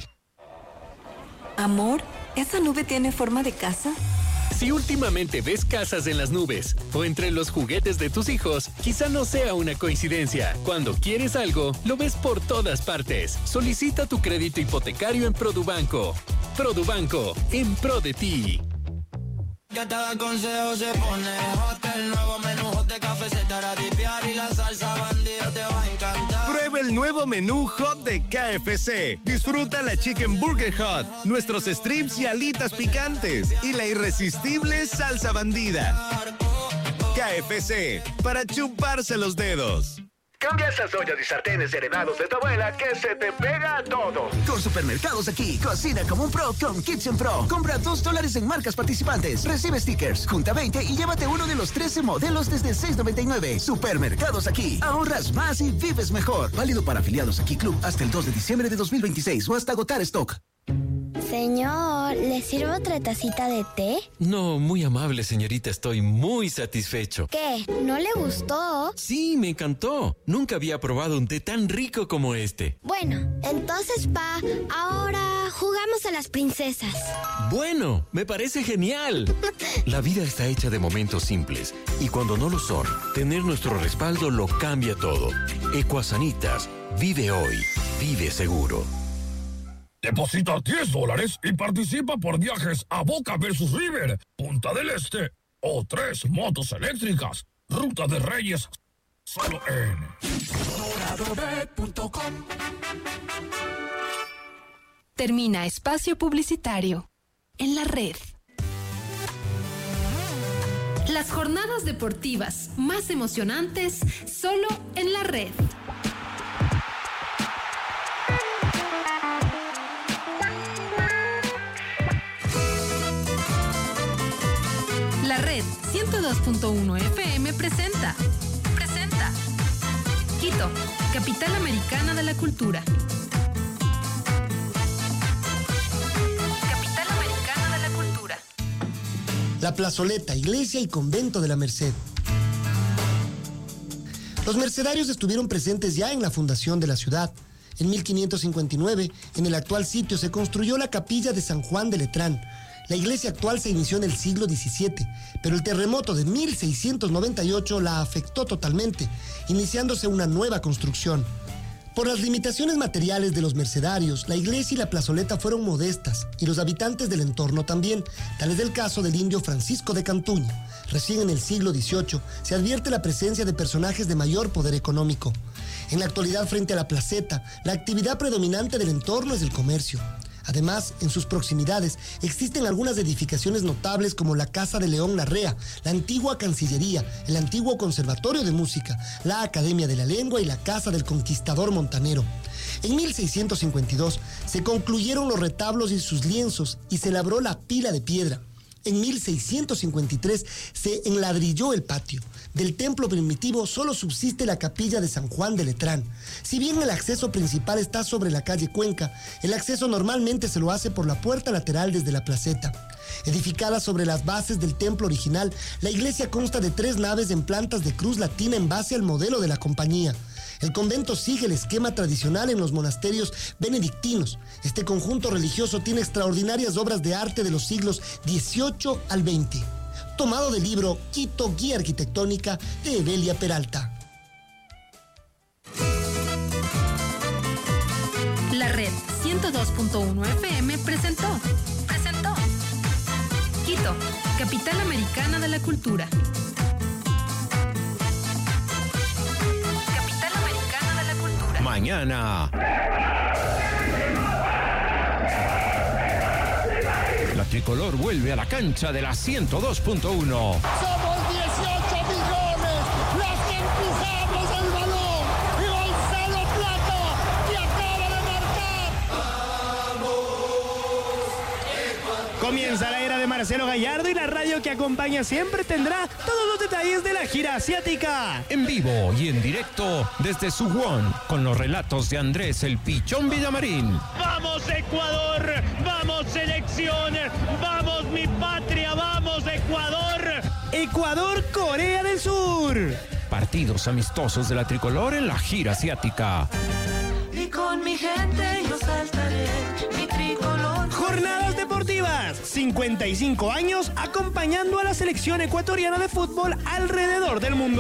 Speaker 14: Amor, ¿esa nube tiene forma de casa?
Speaker 16: Si últimamente ves casas en las nubes o entre los juguetes de tus hijos, quizá no sea una coincidencia. Cuando quieres algo, lo ves por todas partes. Solicita tu crédito hipotecario en Produbanco. Produbanco, en pro de ti.
Speaker 17: Cada consejo se pone hot, el nuevo menú hot de café se te hará dipear y la salsa bandida te va a encantar.
Speaker 18: Prueba el nuevo menú hot de K F C. Disfruta la Chicken Burger Hot, nuestros strips y alitas picantes y la irresistible salsa bandida. K F C, para chuparse los dedos.
Speaker 19: Cambia esas ollas y sartenes heredados de tu abuela que se te pega a todo.
Speaker 20: Con Supermercados Aquí, cocina como un pro con Kitchen Pro. Compra dos dólares en marcas participantes. Recibe stickers, junta veinte y llévate uno de los trece modelos desde seis noventa y nueve. Supermercados Aquí, ahorras más y vives mejor. Válido para afiliados Aquí Club hasta el dos de diciembre de dos mil veintiséis o hasta agotar stock.
Speaker 21: Señor, ¿le sirvo otra tacita de té?
Speaker 16: No, muy amable, señorita. Estoy muy satisfecho.
Speaker 21: ¿Qué? ¿No le gustó?
Speaker 16: Sí, me encantó. Nunca había probado un té tan rico como este.
Speaker 21: Bueno, entonces, pa, ahora jugamos a las princesas.
Speaker 16: Bueno, me parece genial. La vida está hecha de momentos simples y cuando no lo son, tener nuestro respaldo lo cambia todo. Ecuasanitas, vive hoy, vive seguro.
Speaker 22: Deposita diez dólares y participa por viajes a Boca versus River, Punta del Este o tres motos eléctricas, Ruta de Reyes, solo en dorado bet punto com.
Speaker 11: Termina espacio publicitario en la red. Las jornadas deportivas más emocionantes solo en la red. La red ciento dos punto uno F M presenta. Presenta. Quito, capital americana de la cultura. Capital americana de la cultura.
Speaker 23: La plazoleta, iglesia y convento de la Merced. Los mercedarios estuvieron presentes ya en la fundación de la ciudad. En mil quinientos cincuenta y nueve, en el actual sitio, se construyó la capilla de San Juan de Letrán. La iglesia actual se inició en el siglo diecisiete, pero el terremoto de mil seiscientos noventa y ocho la afectó totalmente, iniciándose una nueva construcción. Por las limitaciones materiales de los mercedarios, la iglesia y la plazoleta fueron modestas, y los habitantes del entorno también. Tal es el caso del indio Francisco de Cantuña. Recién en el siglo dieciocho se advierte la presencia de personajes de mayor poder económico. En la actualidad, frente a la placeta, la actividad predominante del entorno es el comercio. Además, en sus proximidades existen algunas edificaciones notables como la Casa de León Larrea, la antigua Cancillería, el antiguo Conservatorio de Música, la Academia de la Lengua y la Casa del Conquistador Montanero. En mil seiscientos cincuenta y dos se concluyeron los retablos y sus lienzos y se labró la pila de piedra. En mil seiscientos cincuenta y tres se enladrilló el patio. Del templo primitivo solo subsiste la capilla de San Juan de Letrán. Si bien el acceso principal está sobre la calle Cuenca, el acceso normalmente se lo hace por la puerta lateral desde la placeta. Edificada sobre las bases del templo original, la iglesia consta de tres naves en plantas de cruz latina en base al modelo de la compañía. El convento sigue el esquema tradicional en los monasterios benedictinos. Este conjunto religioso tiene extraordinarias obras de arte de los siglos dieciocho al veinte. Tomado del libro Quito, Guía Arquitectónica, de Evelia Peralta.
Speaker 11: La Red ciento dos punto uno F M presentó. Presentó. Quito, capital americana de la cultura. Capital americana de la cultura.
Speaker 4: Mañana. La tricolor vuelve a la cancha de la ciento dos punto uno.
Speaker 7: Somos dieciocho millones los que empujamos el balón. Y Gonzalo Plata, que acaba de marcar.
Speaker 8: Comienza la era de Marcelo Gallardo y la radio que acompaña siempre tendrá todos los detalles de la gira asiática.
Speaker 4: En vivo y en directo desde Suwon con los relatos de Andrés El Pichón Villamarín.
Speaker 8: ¡Vamos Ecuador! ¡Vamos selección! ¡Vamos mi patria! ¡Vamos Ecuador! Ecuador, Corea del Sur.
Speaker 4: Partidos amistosos de la tricolor en la gira asiática.
Speaker 7: Y con mi gente yo saltaré, mi tricolor.
Speaker 8: Jornadas deportivas, cincuenta y cinco años acompañando a la selección ecuatoriana de fútbol alrededor del mundo.